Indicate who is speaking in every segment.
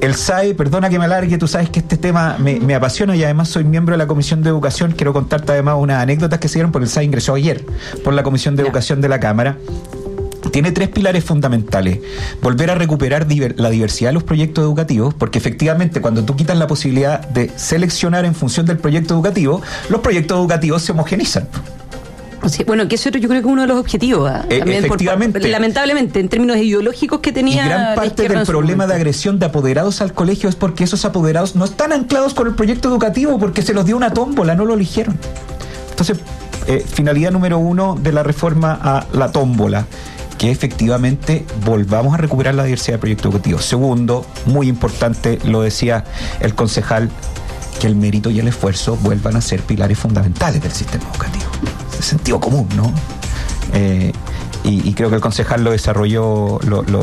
Speaker 1: El SAE, perdona que me alargue, tú sabes que este tema me apasiona y además soy miembro de la Comisión de Educación. Quiero contarte además unas anécdotas que se dieron porque el SAE ingresó ayer por la Comisión de Educación de la Cámara. Tiene 3 pilares fundamentales. Volver a recuperar la diversidad de los proyectos educativos, porque efectivamente cuando tú quitas la posibilidad de seleccionar en función del proyecto educativo, los proyectos educativos se homogenizan.
Speaker 2: Sí, bueno, que eso yo creo que es uno de los objetivos. También
Speaker 1: efectivamente.
Speaker 2: Lamentablemente, en términos ideológicos que tenía.
Speaker 1: Y gran parte del problema de agresión de apoderados al colegio es porque esos apoderados no están anclados con el proyecto educativo, porque se los dio una tómbola, no lo eligieron. Entonces, finalidad número 1 de la reforma a la tómbola, que efectivamente volvamos a recuperar la diversidad de proyectos educativos. Segundo, muy importante, lo decía el concejal, que el mérito y el esfuerzo vuelvan a ser pilares fundamentales del sistema educativo. Es sentido común, ¿no? Y creo que el concejal lo desarrolló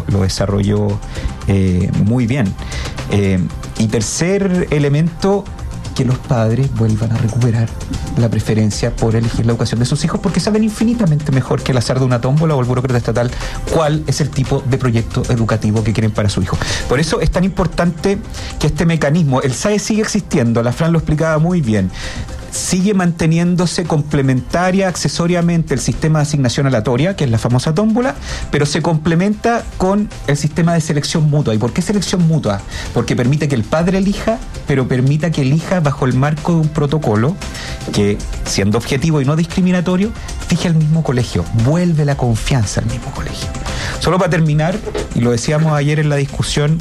Speaker 1: muy bien. Y tercer elemento, que los padres vuelvan a recuperar la preferencia por elegir la educación de sus hijos, porque saben infinitamente mejor que el azar de una tómbola o el burócrata estatal cuál es el tipo de proyecto educativo que quieren para su hijo. Por eso es tan importante que este mecanismo, el SAE sigue existiendo, la Fran lo explicaba muy bien, sigue manteniéndose complementaria accesoriamente el sistema de asignación aleatoria, que es la famosa tómbola, pero se complementa con el sistema de selección mutua. ¿Y por qué selección mutua? Porque permite que el padre elija, pero permita que elija bajo el marco de un protocolo que, siendo objetivo y no discriminatorio, fije al mismo colegio, vuelve la confianza al mismo colegio. Solo para terminar, y lo decíamos ayer en la discusión,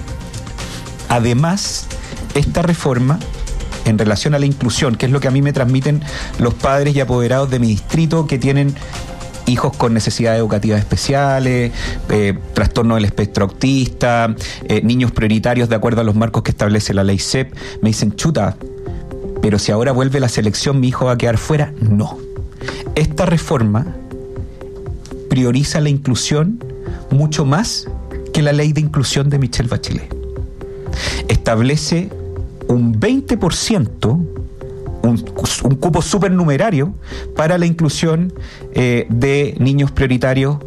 Speaker 1: además, esta reforma en relación a la inclusión, que es lo que a mí me transmiten los padres y apoderados de mi distrito que tienen hijos con necesidades educativas especiales, trastorno del espectro autista, niños prioritarios de acuerdo a los marcos que establece la ley CEP, me dicen, chuta, pero si ahora vuelve la selección, ¿mi hijo va a quedar fuera? No. Esta reforma prioriza la inclusión mucho más que la ley de inclusión de Michelle Bachelet. Establece un 20%, un cupo supernumerario para la inclusión de niños prioritarios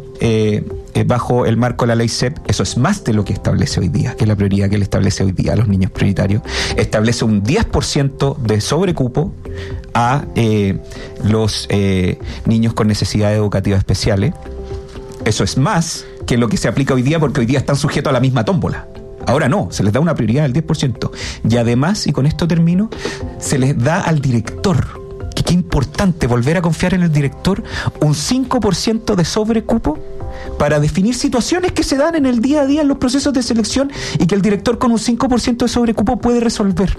Speaker 1: bajo el marco de la ley CEP. Eso es más de lo que establece hoy día, que es la prioridad que le establece hoy día a los niños prioritarios. Establece un 10% de sobrecupo a los niños con necesidades educativas especiales. Eso es más que lo que se aplica hoy día, porque hoy día están sujetos a la misma tómbola. Ahora no, se les da una prioridad del 10%. Y además, y con esto termino, se les da al director, que qué importante volver a confiar en el director, un 5% de sobrecupo para definir situaciones que se dan en el día a día en los procesos de selección y que el director con un 5% de sobrecupo puede resolver.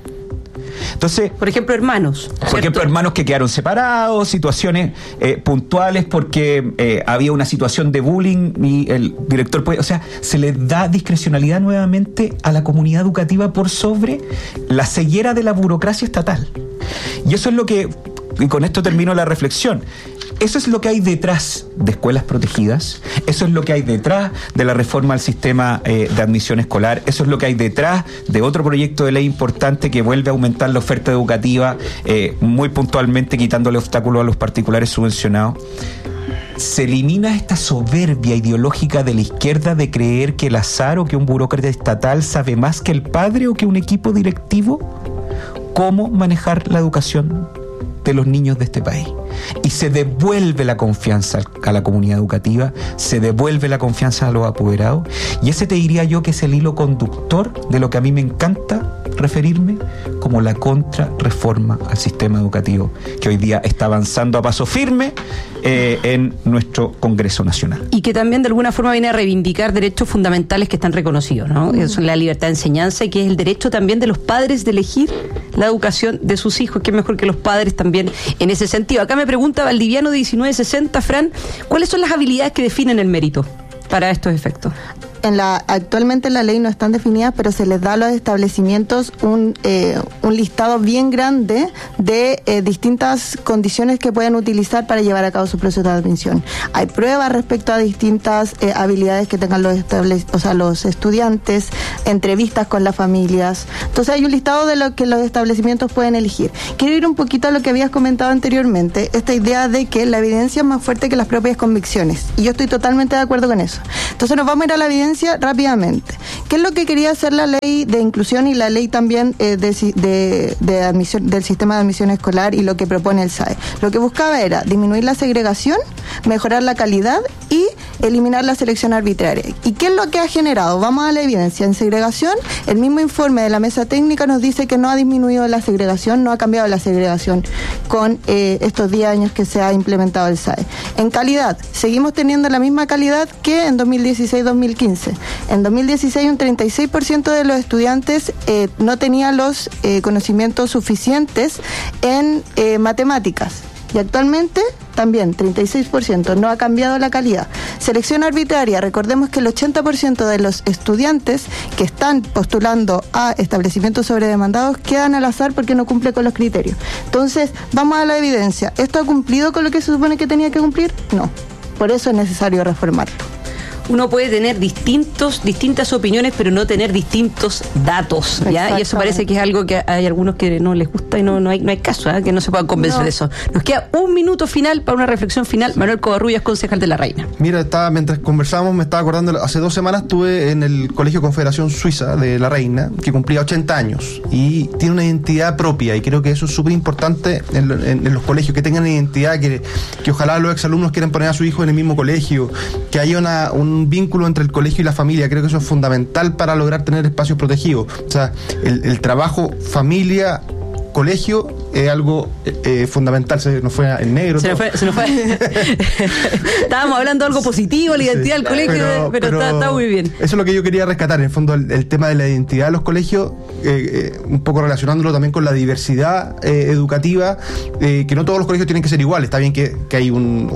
Speaker 1: Entonces,
Speaker 2: por ejemplo, hermanos
Speaker 1: que quedaron separados, situaciones puntuales porque había una situación de bullying y el director puede, o sea, se le da discrecionalidad nuevamente a la comunidad educativa por sobre la ceguera de la burocracia estatal. Y eso es lo que, y con esto termino la reflexión, eso es lo que hay detrás de escuelas protegidas, eso es lo que hay detrás de la reforma al sistema de admisión escolar, eso es lo que hay detrás de otro proyecto de ley importante que vuelve a aumentar la oferta educativa, muy puntualmente quitándole obstáculos a los particulares subvencionados. Se elimina esta soberbia ideológica de la izquierda de creer que el azar o que un burócrata estatal sabe más que el padre o que un equipo directivo cómo manejar la educación de los niños de este país. Y se devuelve la confianza a la comunidad educativa, se devuelve la confianza a los apoderados, y ese te diría yo que es el hilo conductor de lo que a mí me encanta referirme como la contrarreforma al sistema educativo, que hoy día está avanzando a paso firme en nuestro Congreso Nacional.
Speaker 2: Y que también de alguna forma viene a reivindicar derechos fundamentales que están reconocidos, ¿no? Es la libertad de enseñanza y que es el derecho también de los padres de elegir la educación de sus hijos, que es mejor que los padres también en ese sentido. Acá me pregunta Valdiviano de 1960, Fran, ¿cuáles son las habilidades que definen el mérito para estos efectos?
Speaker 3: Actualmente en la ley no están definidas, pero se les da a los establecimientos un listado bien grande de distintas condiciones que pueden utilizar para llevar a cabo su proceso de admisión. Hay pruebas respecto a distintas habilidades que tengan los estudiantes, entrevistas con las familias. Entonces hay un listado de lo que los establecimientos pueden elegir. Quiero ir un poquito a lo que habías comentado anteriormente, esta idea de que la evidencia es más fuerte que las propias convicciones. Y yo estoy totalmente de acuerdo con eso. Entonces nos vamos a ir a la evidencia evidencia rápidamente. ¿Qué es lo que quería hacer la ley de inclusión y la ley también de admisión, del sistema de admisión escolar, y lo que propone el SAE? Lo que buscaba era disminuir la segregación, mejorar la calidad y eliminar la selección arbitraria. ¿Y qué es lo que ha generado? Vamos a la evidencia. En segregación, el mismo informe de la mesa técnica nos dice que no ha disminuido la segregación, no ha cambiado la segregación con estos 10 años que se ha implementado el SAE. En calidad, seguimos teniendo la misma calidad que en 2016-2015. En 2016 un 36% de los estudiantes no tenía los conocimientos suficientes en matemáticas. Y actualmente también 36%, no ha cambiado la calidad. Selección arbitraria, recordemos que el 80% de los estudiantes que están postulando a establecimientos sobredemandados quedan al azar porque no cumple con los criterios. Entonces, vamos a la evidencia. ¿Esto ha cumplido con lo que se supone que tenía que cumplir? No. Por eso es necesario reformarlo.
Speaker 2: Uno puede tener distintas opiniones, pero no tener distintos datos, ¿ya? Y eso parece que es algo que hay algunos que no les gusta y no hay caso, ¿eh? Que no se puedan convencer de eso. Nos queda un minuto final para una reflexión final. Manuel Covarrubias, concejal de La Reina.
Speaker 4: Mira, mientras conversábamos me estaba acordando, hace 2 semanas estuve en el Colegio Confederación Suiza de La Reina, que cumplía 80 años, y tiene una identidad propia, y creo que eso es súper importante en los colegios, que tengan identidad, que ojalá los exalumnos quieran poner a su hijo en el mismo colegio, que haya un vínculo entre el colegio y la familia. Creo que eso es fundamental para lograr tener espacios protegidos. O sea, el trabajo familia colegio es algo fundamental. Se nos fue en negro. Se nos fue.
Speaker 2: Estábamos hablando de algo positivo, la identidad del colegio, pero está muy bien.
Speaker 4: Eso es lo que yo quería rescatar, en el fondo, el tema de la identidad de los colegios, un poco relacionándolo también con la diversidad educativa, que no todos los colegios tienen que ser iguales. Está bien que hay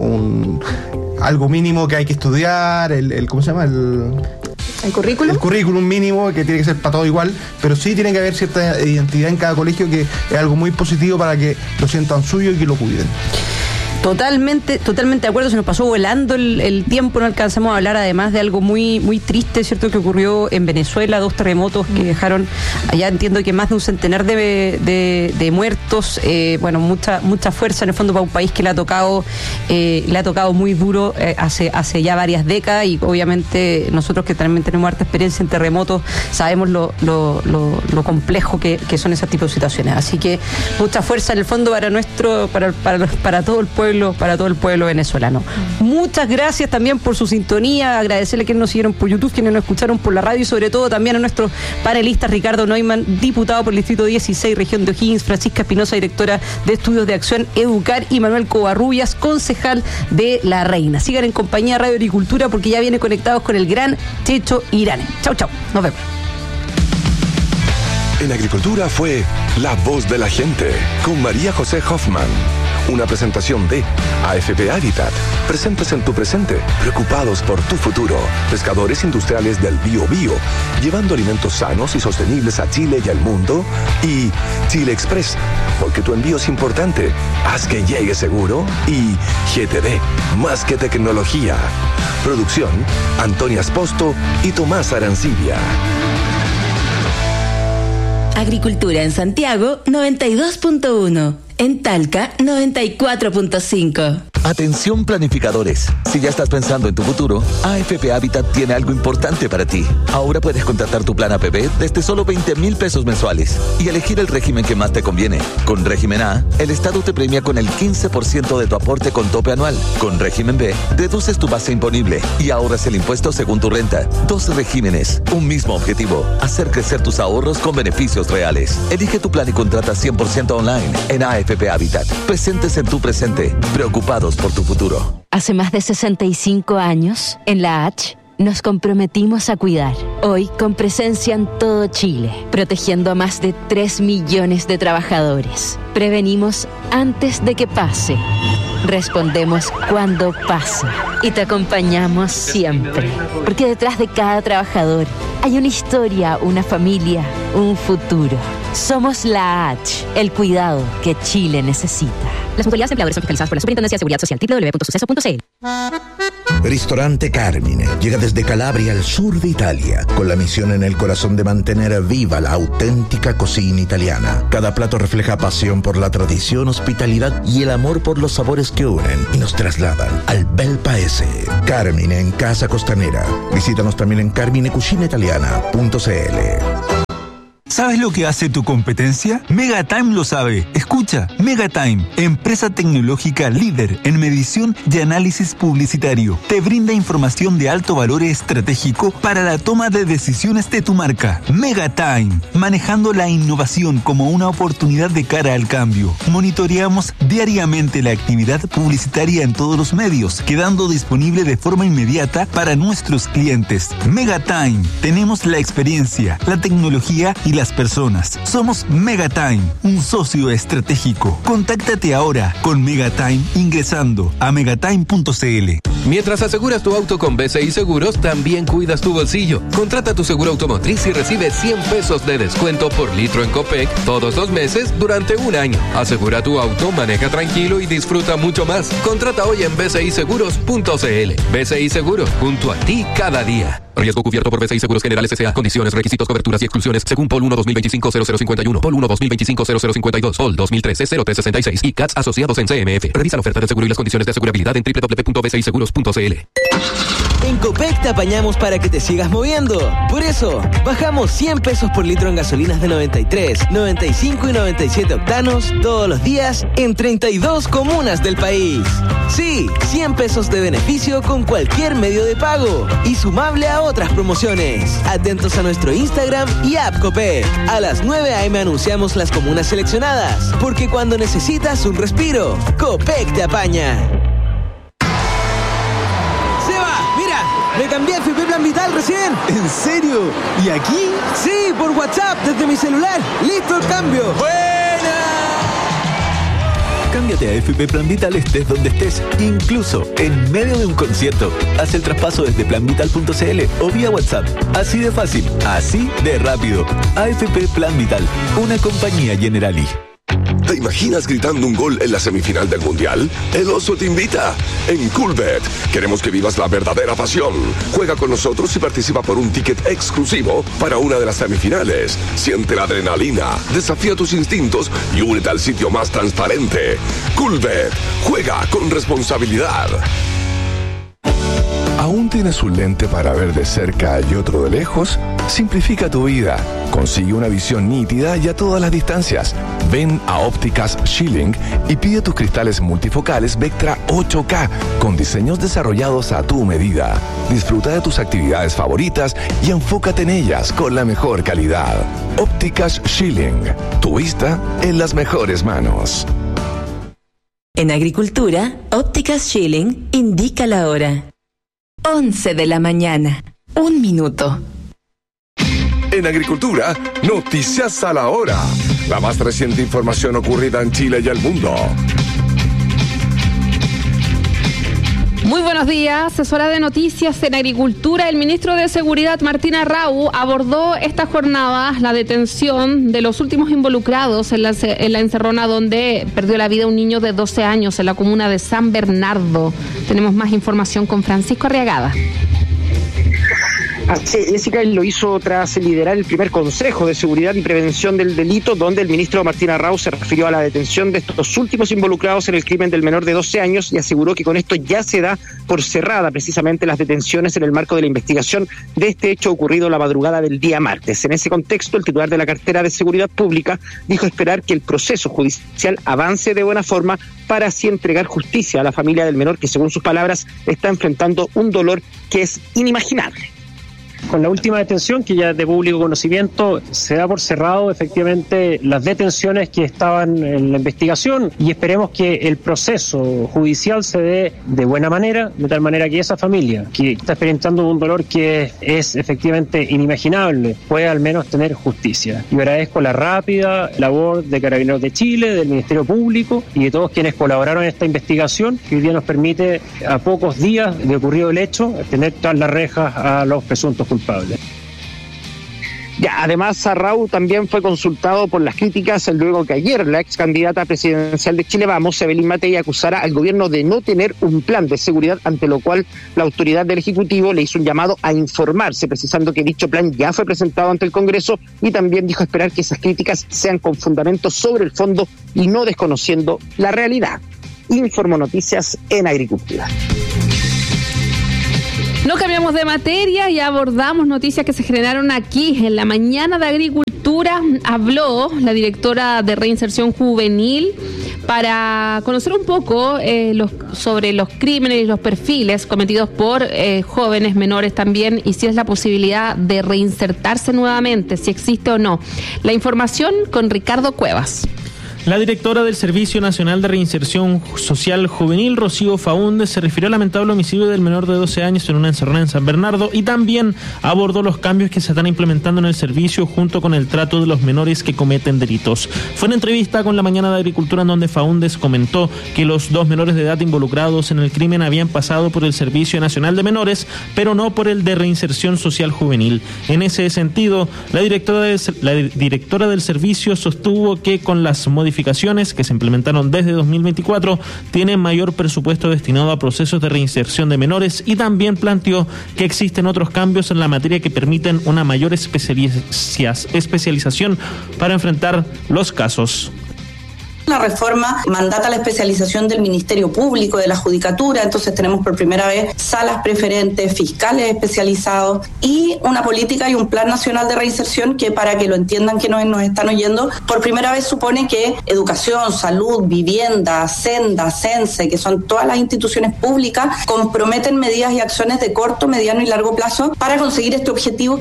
Speaker 4: algo mínimo que hay que estudiar, ¿cómo se llama?
Speaker 3: ¿El currículum?
Speaker 4: El currículum mínimo, que tiene que ser para todo igual, pero sí tiene que haber cierta identidad en cada colegio, que es algo muy positivo para que lo sientan suyo y que lo cuiden.
Speaker 2: Totalmente de acuerdo, se nos pasó volando el tiempo, no alcanzamos a hablar además de algo muy, muy triste, ¿cierto?, que ocurrió en Venezuela, 2 terremotos que dejaron allá, entiendo que más de un centenar de muertos, mucha fuerza en el fondo para un país que le ha tocado muy duro hace ya varias décadas, y obviamente nosotros que también tenemos harta experiencia en terremotos sabemos lo complejo que son esas tipos de situaciones, así que mucha fuerza en el fondo para todo el pueblo venezolano. Muchas gracias también por su sintonía, agradecerle a quienes nos siguieron por YouTube, quienes nos escucharon por la radio, y sobre todo también a nuestros panelistas: Ricardo Neumann, diputado por el Distrito 16, región de O'Higgins; Francisca Espinosa, directora de Estudios de Acción Educar; y Manuel Covarrubias, concejal de La Reina. Sigan en compañía de Radio Agricultura, porque ya viene conectados con el gran Checho Irane. Chau, nos vemos.
Speaker 5: En Agricultura fue La Voz de la Gente, con María José Hoffman. Una presentación de AFP Habitat, presentes en tu presente, preocupados por tu futuro. Pescadores industriales del Biobío, llevando alimentos sanos y sostenibles a Chile y al mundo. Y Chile Express, porque tu envío es importante, haz que llegue seguro. Y GTD, más que tecnología. Producción, Antonia Esposto y Tomás Arancibia.
Speaker 6: Agricultura en Santiago, 92.1. En Talca, 94.5.
Speaker 7: Atención planificadores, si ya estás pensando en tu futuro, AFP Habitat tiene algo importante para ti. Ahora puedes contratar tu plan APB desde solo 20,000 pesos mensuales y elegir el régimen que más te conviene. Con régimen A, el Estado te premia con el 15% de tu aporte con tope anual. Con régimen B, deduces tu base imponible y ahorras el impuesto según tu renta. 2 regímenes, un mismo objetivo: hacer crecer tus ahorros con beneficios reales. Elige tu plan y contrata 100% online en AFP Habitat. Presentes en tu presente, preocupados por tu futuro.
Speaker 6: Hace más de 65 años, en la H, nos comprometimos a cuidar. Hoy, con presencia en todo Chile, protegiendo a más de 3 millones de trabajadores. Prevenimos antes de que pase. Respondemos cuando pasa. Y te acompañamos siempre. Porque detrás de cada trabajador Hay una historia, una familia, un futuro. Somos la H, el cuidado que Chile necesita. Las mutualidades empleadores son fiscalizadas por la Superintendencia de Seguridad Social. www.suceso.cl.
Speaker 8: Ristorante Carmine llega desde Calabria al sur de Italia, con la misión en el corazón de mantener viva la auténtica cocina italiana. Cada plato refleja pasión por la tradición, hospitalidad y el amor por los sabores que unen y nos trasladan al bel paese. Carmine en Casa Costanera. Visítanos también en carminecucinaitaliana.cl.
Speaker 9: ¿Sabes lo que hace tu competencia? Megatime lo sabe. Escucha, Megatime, empresa tecnológica líder en medición y análisis publicitario. Te brinda información de alto valor estratégico para la toma de decisiones de tu marca. Megatime, manejando la innovación como una oportunidad de cara al cambio. Monitoreamos diariamente la actividad publicitaria en todos los medios, quedando disponible de forma inmediata para nuestros clientes. Megatime, tenemos la experiencia, la tecnología y las personas. Somos Megatime, un socio estratégico. Contáctate ahora con Megatime ingresando a megatime.cl.
Speaker 10: Mientras aseguras tu auto con BCI Seguros, también cuidas tu bolsillo. Contrata tu seguro automotriz y recibe 100 pesos de descuento por litro en Copec todos los meses durante un año. Asegura tu auto, maneja tranquilo y disfruta mucho más. Contrata hoy en bciseguros.cl. BCI Seguros, junto a ti cada día. Riesgo cubierto por BCI Seguros Generales S.A. Condiciones, requisitos, coberturas y exclusiones según POL 1-2025-0051, POL 1-2025-0052, POL 2013-0366 y CATS asociados en CMF. Revisa la oferta de seguro y las condiciones de asegurabilidad en www.bciseguros.cl.
Speaker 11: En Copec te apañamos para que te sigas moviendo. Por eso, bajamos 100 pesos por litro en gasolinas de 93, 95 y 97 octanos todos los días en 32 comunas del país. Sí, 100 pesos de beneficio con cualquier medio de pago y sumable a otras promociones. Atentos a nuestro Instagram y app Copec. A las 9 a.m. anunciamos las comunas seleccionadas, porque cuando necesitas un respiro, Copec te apaña. Me cambié a FP Plan Vital recién.
Speaker 12: ¿En serio? ¿Y aquí?
Speaker 11: Sí, por WhatsApp, desde mi celular. ¡Listo el cambio!
Speaker 12: ¡Buena! Cámbiate a FP Plan Vital estés donde estés, incluso en medio de un concierto. Haz el traspaso desde planvital.cl o vía WhatsApp. Así de fácil, así de rápido. AFP Plan Vital, una compañía Generali.
Speaker 5: ¿Te imaginas gritando un gol en la semifinal del Mundial? El Oso te invita. En Coolbet queremos que vivas la verdadera pasión. Juega con nosotros y participa por un ticket exclusivo para una de las semifinales. Siente la adrenalina, desafía tus instintos y únete al sitio más transparente. Coolbet. Juega con responsabilidad. ¿Aún tienes un lente para ver de cerca y otro de lejos? Simplifica tu vida. Consigue una visión nítida y a todas las distancias. Ven a Ópticas Schilling y pide tus cristales multifocales Vectra 8K con diseños desarrollados a tu medida. Disfruta de tus actividades favoritas y enfócate en ellas con la mejor calidad. Ópticas Schilling. Tu vista en las mejores manos.
Speaker 13: En agricultura, Ópticas Schilling indica la hora. 11 de la mañana. 1 minuto.
Speaker 5: En agricultura, noticias a la hora. La más reciente información ocurrida en Chile y el mundo.
Speaker 14: Muy buenos días, es hora de noticias en agricultura. El ministro de Seguridad, Martín Arrau, abordó esta jornada la detención de los últimos involucrados en la encerrona donde perdió la vida un niño de 12 años en la comuna de San Bernardo. Tenemos más información con Francisco Arriagada.
Speaker 15: Jessica lo hizo tras liderar el primer Consejo de Seguridad y Prevención del Delito, donde el ministro Martín Arrau se refirió a la detención de estos últimos involucrados en el crimen del menor de 12 años y aseguró que con esto ya se da por cerrada precisamente las detenciones en el marco de la investigación de este hecho ocurrido la madrugada del día martes. En ese contexto, el titular de la cartera de Seguridad Pública dijo esperar que el proceso judicial avance de buena forma para así entregar justicia a la familia del menor que, según sus palabras, está enfrentando un dolor que es inimaginable.
Speaker 16: Con la última detención, que ya es de público conocimiento, se da por cerrado efectivamente las detenciones que estaban en la investigación y esperemos que el proceso judicial se dé de buena manera, de tal manera que esa familia que está experimentando un dolor que es efectivamente inimaginable pueda al menos tener justicia. Y agradezco la rápida labor de Carabineros de Chile, del Ministerio Público y de todos quienes colaboraron en esta investigación, que hoy día nos permite, a pocos días de ocurrido el hecho, tener tras las rejas a los presuntos culpables.
Speaker 15: Además, Raúl también fue consultado por las críticas luego que ayer la ex candidata presidencial de Chile Vamos, Evelyn Matei, acusara al gobierno de no tener un plan de seguridad, ante lo cual la autoridad del Ejecutivo le hizo un llamado a informarse, precisando que dicho plan ya fue presentado ante el Congreso, y también dijo esperar que esas críticas sean con fundamentos sobre el fondo y no desconociendo la realidad. Informo Noticias en Agricultura.
Speaker 14: No cambiamos de materia y abordamos noticias que se generaron aquí en la mañana de Agricultura. Habló la directora de Reinserción Juvenil para conocer un poco sobre los crímenes y los perfiles cometidos por jóvenes menores también, y si es la posibilidad de reinsertarse nuevamente, si existe o no. La información con Ricardo Cuevas.
Speaker 17: La directora del Servicio Nacional de Reinserción Social Juvenil, Rocío Faúndez, se refirió al lamentable homicidio del menor de 12 años en una encerrona en San Bernardo y también abordó los cambios que se están implementando en el servicio junto con el trato de los menores que cometen delitos. Fue una entrevista con La Mañana de Agricultura en donde Faúndez comentó que los 2 menores de edad involucrados en el crimen habían pasado por el Servicio Nacional de Menores, pero no por el de Reinserción Social Juvenil. En ese sentido, la directora del servicio sostuvo que con las modificaciones que se implementaron desde 2024 tienen mayor presupuesto destinado a procesos de reinserción de menores, y también planteó que existen otros cambios en la materia que permiten una mayor especialización para enfrentar los casos.
Speaker 18: La reforma mandata la especialización del Ministerio Público, de la Judicatura, entonces tenemos por primera vez salas preferentes, fiscales especializados y una política y un plan nacional de reinserción que, para que lo entiendan que nos están oyendo, por primera vez supone que educación, salud, vivienda, Senda, Cense, que son todas las instituciones públicas, comprometen medidas y acciones de corto, mediano y largo plazo para conseguir este objetivo.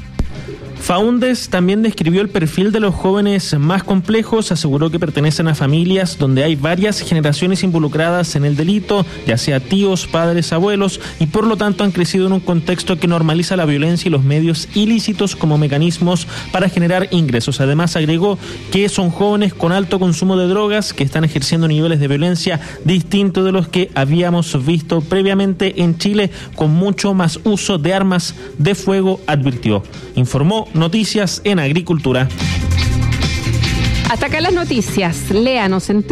Speaker 17: Faúndez también describió el perfil de los jóvenes más complejos, aseguró que pertenecen a familias donde hay varias generaciones involucradas en el delito, ya sea tíos, padres, abuelos, y por lo tanto han crecido en un contexto que normaliza la violencia y los medios ilícitos como mecanismos para generar ingresos. Además, agregó que son jóvenes con alto consumo de drogas que están ejerciendo niveles de violencia distintos de los que habíamos visto previamente en Chile, con mucho más uso de armas de fuego, advirtió. Informó Noticias en Agricultura.
Speaker 14: Hasta acá las noticias. Léanos en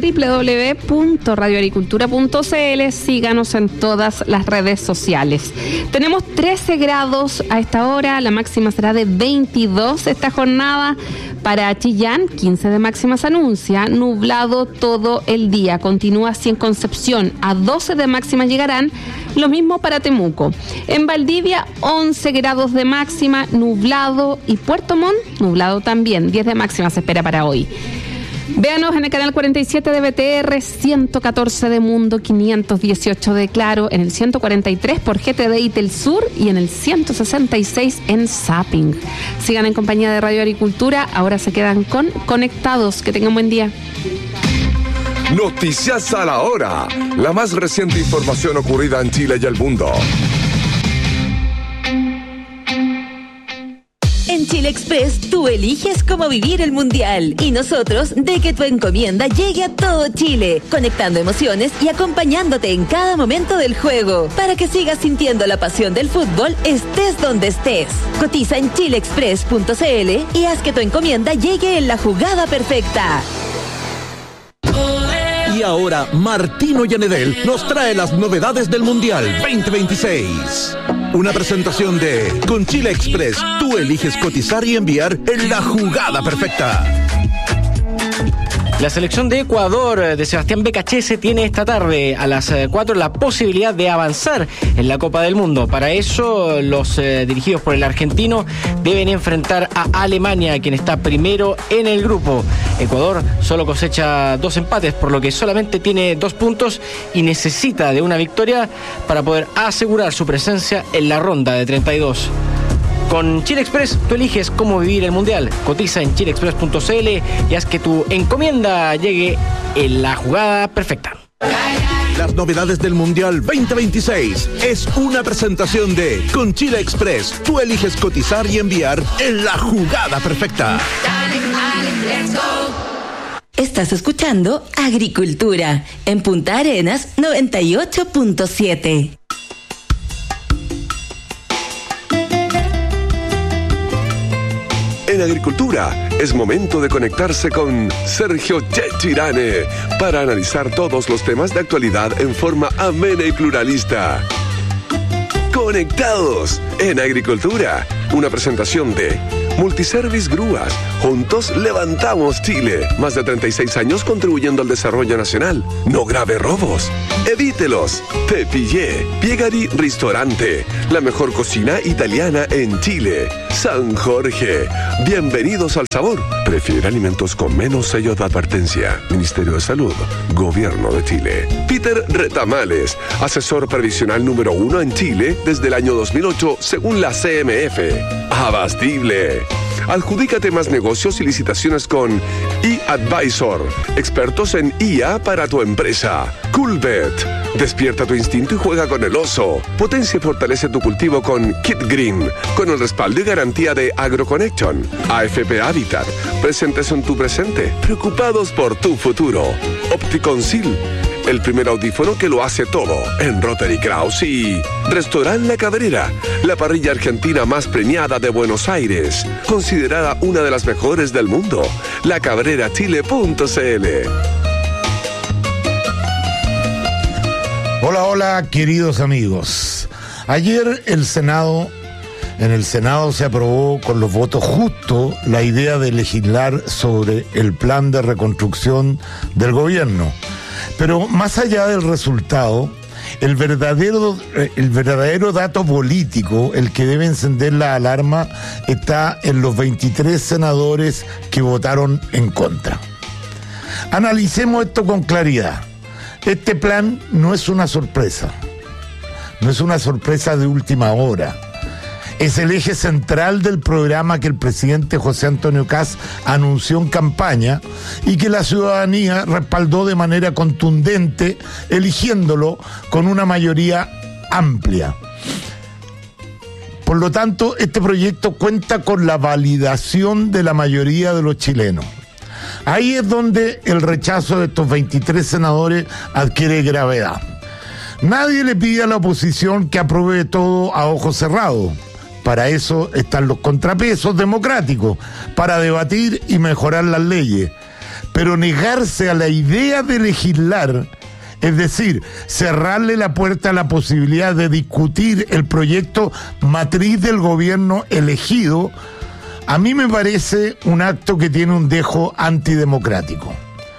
Speaker 14: www.radioagricultura.cl. Síganos en todas las redes sociales. Tenemos 13 grados a esta hora. La máxima será de 22 esta jornada. Para Chillán, 15 de máxima se anuncia. Nublado todo el día. Continúa así en Concepción. A 12 de máxima llegarán. Lo mismo para Temuco. En Valdivia, 11 grados de máxima, nublado. Y Puerto Montt, nublado también. 10 de máxima se espera para hoy. Véanos en el canal 47 de BTR, 114 de Mundo, 518 de Claro, en el 143 por GTD y Telsur y en el 166 en Zapping. Sigan en compañía de Radio Agricultura. Ahora se quedan con Conectados. Que tengan buen día.
Speaker 5: Noticias a la hora. La más reciente información ocurrida en Chile y el mundo.
Speaker 13: En Chile Express, tú eliges cómo vivir el Mundial y nosotros de que tu encomienda llegue a todo Chile, conectando emociones y acompañándote en cada momento del juego, para que sigas sintiendo la pasión del fútbol estés donde estés. Cotiza en chileexpress.cl y haz que tu encomienda llegue en la jugada perfecta.
Speaker 8: Y ahora, Martino Yanedel nos trae las novedades del Mundial 2026. Una presentación de Con Chile Express, tú eliges cotizar y enviar en la jugada perfecta.
Speaker 19: La selección de Ecuador de Sebastián Becachese tiene esta tarde a las 4 la posibilidad de avanzar en la Copa del Mundo. Para eso, los dirigidos por el argentino deben enfrentar a Alemania, quien está primero en el grupo. Ecuador solo cosecha 2 empates, por lo que solamente tiene 2 puntos y necesita de una victoria para poder asegurar su presencia en la ronda de 32. Con Chile Express, tú eliges cómo vivir el Mundial. Cotiza en chileexpress.cl y haz que tu encomienda llegue en la jugada perfecta.
Speaker 8: Las novedades del Mundial 2026 es una presentación de Con Chile Express, tú eliges cotizar y enviar en la jugada perfecta.
Speaker 13: Estás escuchando Agricultura en Punta Arenas 98.7.
Speaker 5: En Agricultura es momento de conectarse con Sergio Checho Irane para analizar todos los temas de actualidad en forma amena y pluralista. Conectados en Agricultura, una presentación de Multiservice Grúas. Juntos levantamos Chile. Más de 36 años contribuyendo al desarrollo nacional. No grave robos. Evítelos. Te pillé. Piegari Ristorante. La mejor cocina italiana en Chile. San Jorge. Bienvenidos al sabor. Prefiere alimentos con menos sello de advertencia. Ministerio de Salud. Gobierno de Chile. Peter Retamales. Asesor previsional número 1 en Chile desde el año 2008 según la CMF. Abastible. Adjudícate más negocios y licitaciones con eAdvisor, expertos en IA para tu empresa. Coolbet, despierta tu instinto y juega con el oso. Potencia y fortalece tu cultivo con Kit Green, con el respaldo y garantía de AgroConnection. AFP Habitat, presentes en tu presente, preocupados por tu futuro. Opticonsil, el primer audífono que lo hace todo en Rotary Kraus. Y Restaurant La Cabrera, la parrilla argentina más premiada de Buenos Aires, considerada una de las mejores del mundo. lacabrerachile.cl.
Speaker 20: Hola, hola, queridos amigos. Ayer en el Senado se aprobó con los votos justos la idea de legislar sobre el plan de reconstrucción del gobierno. Pero más allá del resultado, el verdadero dato político, el que debe encender la alarma, está en los 23 senadores que votaron en contra. Analicemos esto con claridad. Este plan no es una sorpresa. No es una sorpresa de última hora. Es el eje central del programa que el presidente José Antonio Kast anunció en campaña y que la ciudadanía respaldó de manera contundente, eligiéndolo con una mayoría amplia. Por lo tanto, este proyecto cuenta con la validación de la mayoría de los chilenos. Ahí es donde el rechazo de estos 23 senadores adquiere gravedad. Nadie le pide a la oposición que apruebe todo a ojos cerrados. Para eso están los contrapesos democráticos, para debatir y mejorar las leyes. Pero negarse a la idea de legislar, es decir, cerrarle la puerta a la posibilidad de discutir el proyecto matriz del gobierno elegido, a mí me parece un acto que tiene un dejo antidemocrático.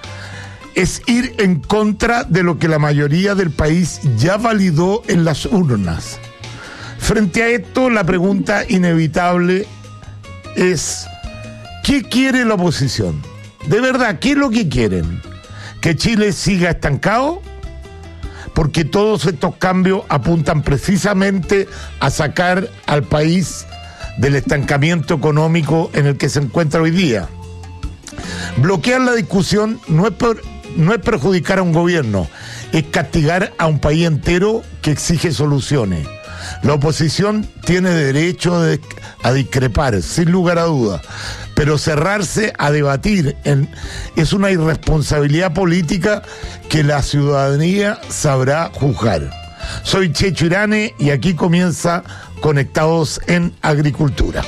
Speaker 20: Es ir en contra de lo que la mayoría del país ya validó en las urnas. Frente a esto, la pregunta inevitable es, ¿qué quiere la oposición? De verdad, ¿qué es lo que quieren? ¿Que Chile siga estancado? Porque todos estos cambios apuntan precisamente a sacar al país del estancamiento económico en el que se encuentra hoy día. Bloquear la discusión no es perjudicar a un gobierno, es castigar a un país entero que exige soluciones. La oposición tiene derecho a discrepar, sin lugar a dudas, pero cerrarse a debatir es una irresponsabilidad política que la ciudadanía sabrá juzgar. Soy Checho Irane y aquí comienza Conectados en Agricultura.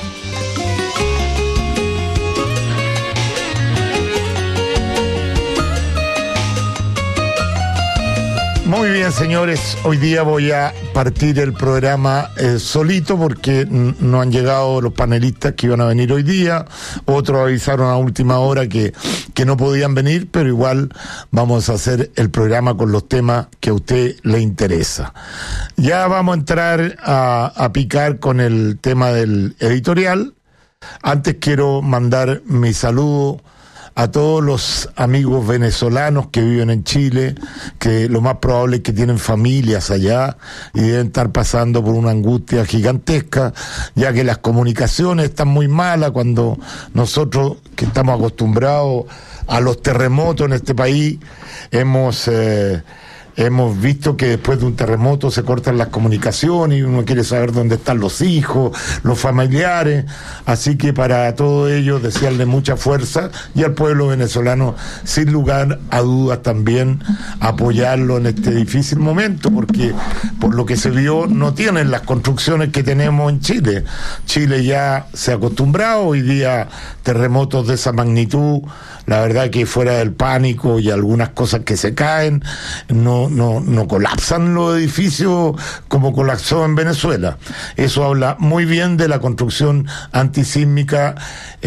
Speaker 20: Muy bien, señores, hoy día voy a partir el programa solito porque no han llegado los panelistas que iban a venir hoy día. Otros avisaron a última hora que no podían venir, pero igual vamos a hacer el programa con los temas que a usted le interesa. Ya vamos a entrar a picar con el tema del editorial. Antes quiero mandar mi saludo a todos los amigos venezolanos que viven en Chile, que lo más probable es que tienen familias allá y deben estar pasando por una angustia gigantesca, ya que las comunicaciones están muy malas cuando nosotros, que estamos acostumbrados a los terremotos en este país, hemos hemos visto que después de un terremoto se cortan las comunicaciones y uno quiere saber dónde están los hijos, los familiares, así que para todo ello desearle mucha fuerza y al pueblo venezolano, sin lugar a dudas, también apoyarlo en este difícil momento, porque por lo que se vio no tienen las construcciones que tenemos en Chile. Chile ya se ha acostumbrado hoy día terremotos de esa magnitud, la verdad que fuera del pánico y algunas cosas que se caen, no colapsan los edificios como colapsó en Venezuela. Eso habla muy bien de la construcción antisísmica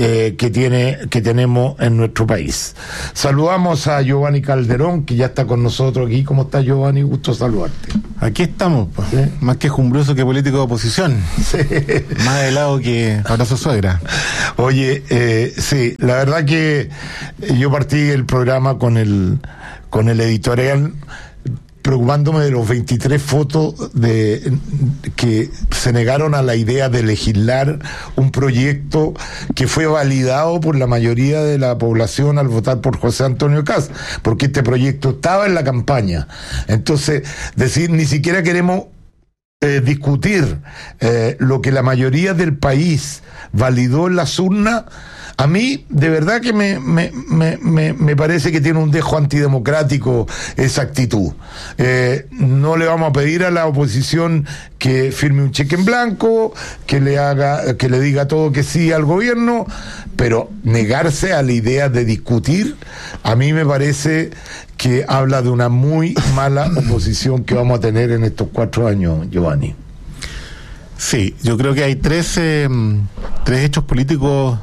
Speaker 20: que tenemos en nuestro país. Saludamos a Giovanni Calderón, que ya está con nosotros aquí. ¿Cómo está, Giovanni? Gusto saludarte.
Speaker 21: Aquí estamos, pues, ¿sí? Más que jumbroso que político de oposición. Sí. Más de lado que abrazo suegra.
Speaker 20: Oye, sí, la verdad que yo partí el programa con el editorial preocupándome de los 23 fotos que se negaron a la idea de legislar un proyecto que fue validado por la mayoría de la población al votar por José Antonio Kast, porque este proyecto estaba en la campaña. Entonces, decir, ni siquiera queremos discutir lo que la mayoría del país validó en las urnas. A mí, de verdad que me parece que tiene un dejo antidemocrático esa actitud. No le vamos a pedir a la oposición que firme un cheque en blanco, que le diga todo que sí al gobierno, pero negarse a la idea de discutir, a mí me parece que habla de una muy mala oposición que vamos a tener en estos 4 años, Giovanni.
Speaker 21: Sí, yo creo que hay tres hechos políticos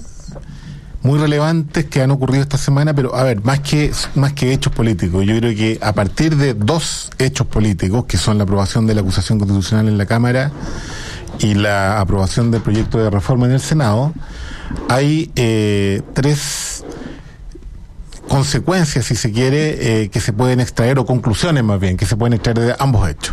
Speaker 21: muy relevantes que han ocurrido esta semana, pero a ver, más que hechos políticos, yo creo que a partir de 2 hechos políticos, que son la aprobación de la acusación constitucional en la Cámara y la aprobación del proyecto de reforma en el Senado, hay 3 consecuencias, si se quiere, que se pueden extraer, o conclusiones más bien, que se pueden extraer de ambos hechos.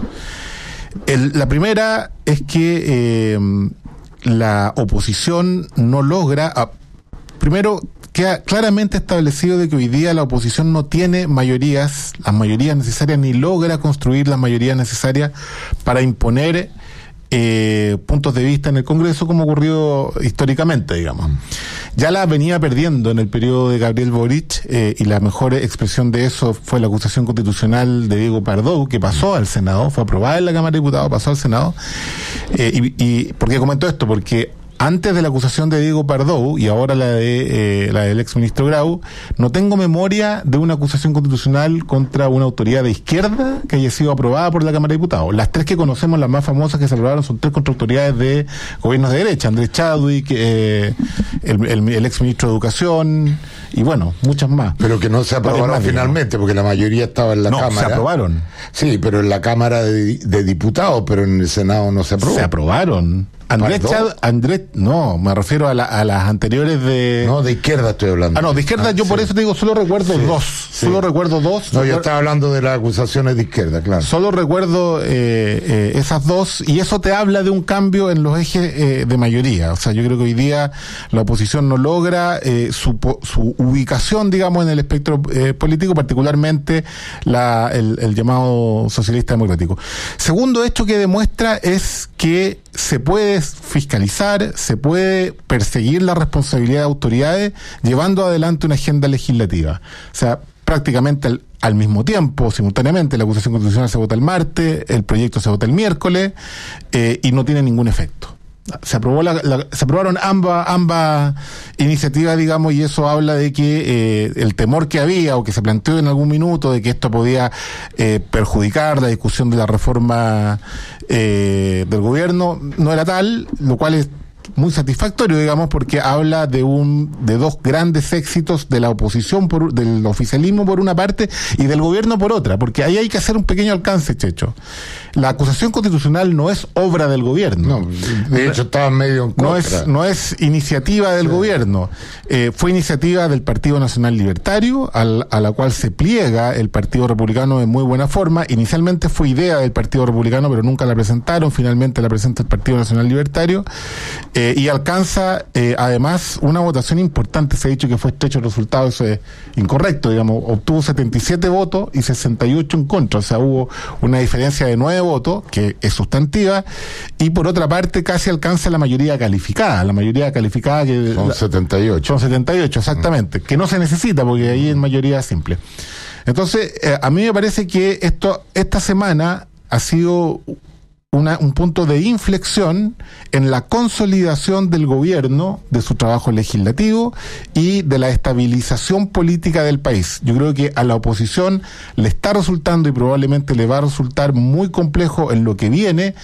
Speaker 21: La primera es que la oposición no logra... Primero, queda claramente establecido de que hoy día la oposición no tiene las mayorías necesarias, ni logra construir las mayorías necesarias para imponer puntos de vista en el Congreso, como ocurrió históricamente, digamos. Ya la venía perdiendo en el periodo de Gabriel Boric, y la mejor expresión de eso fue la acusación constitucional de Diego Pardo, que pasó al Senado, fue aprobada en la Cámara de Diputados, pasó al Senado. ¿Y por qué comento esto? Porque antes de la acusación de Diego Pardo y ahora la del exministro Grau, no tengo memoria de una acusación constitucional contra una autoridad de izquierda que haya sido aprobada por la Cámara de Diputados. Las 3 que conocemos, las más famosas que se aprobaron, son 3 contra autoridades de gobiernos de derecha: Andrés Chadwick, el exministro de Educación y bueno, muchas más.
Speaker 20: Pero que no se aprobaron finalmente, porque la mayoría estaba en la Cámara.
Speaker 21: No, se aprobaron.
Speaker 20: Sí, pero en la Cámara de Diputados, pero en el Senado no se aprobó.
Speaker 21: Se aprobaron. No, me refiero a las anteriores de...
Speaker 20: No, de izquierda estoy hablando.
Speaker 21: No, de izquierda yo por eso te digo, solo recuerdo 2. Sí. Solo recuerdo 2.
Speaker 20: No, yo estaba hablando de las acusaciones de izquierda, claro.
Speaker 21: Solo recuerdo esas 2, y eso te habla de un cambio en los ejes de mayoría. O sea, yo creo que hoy día la oposición no logra su ubicación, digamos, en el espectro político, particularmente el llamado socialista democrático. Segundo hecho que demuestra es que se puede fiscalizar, se puede perseguir la responsabilidad de autoridades llevando adelante una agenda legislativa. O sea, prácticamente al mismo tiempo, simultáneamente, la acusación constitucional se vota el martes, el proyecto se vota el miércoles, y no tiene ningún efecto. Se aprobaron ambas iniciativas, digamos, y eso habla de que el temor que había o que se planteó en algún minuto de que esto podía perjudicar la discusión de la reforma del gobierno no era tal, lo cual es muy satisfactorio, digamos, porque habla de 2 grandes éxitos de la oposición, del oficialismo por una parte y del gobierno por otra, porque ahí hay que hacer un pequeño alcance, Checho. la acusación constitucional no es obra del gobierno.
Speaker 20: No, de hecho estaba medio en contra.
Speaker 21: No es iniciativa del gobierno. Fue iniciativa del Partido Nacional Libertario, a la cual se pliega el Partido Republicano de muy buena forma. Inicialmente fue idea del Partido Republicano, pero nunca la presentaron. Finalmente la presenta el Partido Nacional Libertario, y alcanza además una votación importante. Se ha dicho que fue estrecho el resultado, eso es incorrecto, digamos. Obtuvo 77 votos y 68 en contra, o sea, hubo una diferencia de 9 votos, que es sustantiva, y por otra parte casi alcanza la mayoría calificada, que
Speaker 20: son 78.
Speaker 21: Son 78, exactamente, que no se necesita porque ahí es mayoría simple. Entonces, a mí me parece que esta semana ha sido un punto de inflexión en la consolidación del gobierno, de su trabajo legislativo y de la estabilización política del país. Yo creo que a la oposición le está resultando y probablemente le va a resultar muy complejo en lo que viene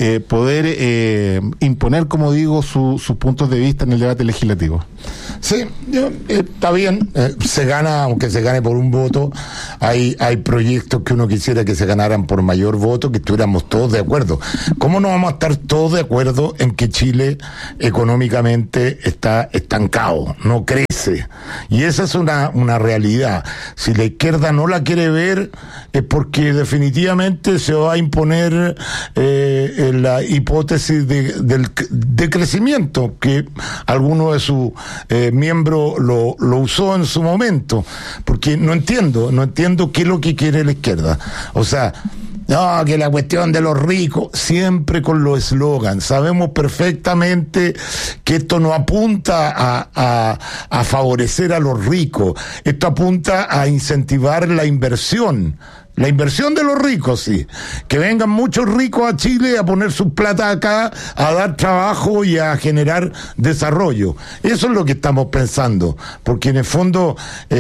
Speaker 21: poder imponer, como digo, sus puntos de vista en el debate legislativo.
Speaker 20: Sí, está bien, se gana, aunque se gane por un voto. Hay proyectos que uno quisiera que se ganaran por mayor voto, que estuviéramos todos de acuerdo. ¿Cómo no vamos a estar todos de acuerdo en que Chile económicamente está estancado, no crece? Y esa es una realidad. Si la izquierda no la quiere ver, es porque definitivamente se va a imponer la hipótesis de crecimiento, que alguno de sus miembros lo usó en su momento, porque no entiendo qué es lo que quiere la izquierda. O sea, no, que la cuestión de los ricos, siempre con los eslogans. Sabemos perfectamente que esto no apunta a favorecer a los ricos, esto apunta a incentivar la inversión. La inversión de los ricos, sí. Que vengan muchos ricos a Chile a poner su plata acá, a dar trabajo y a generar desarrollo. Eso es lo que estamos pensando. Porque en el fondo,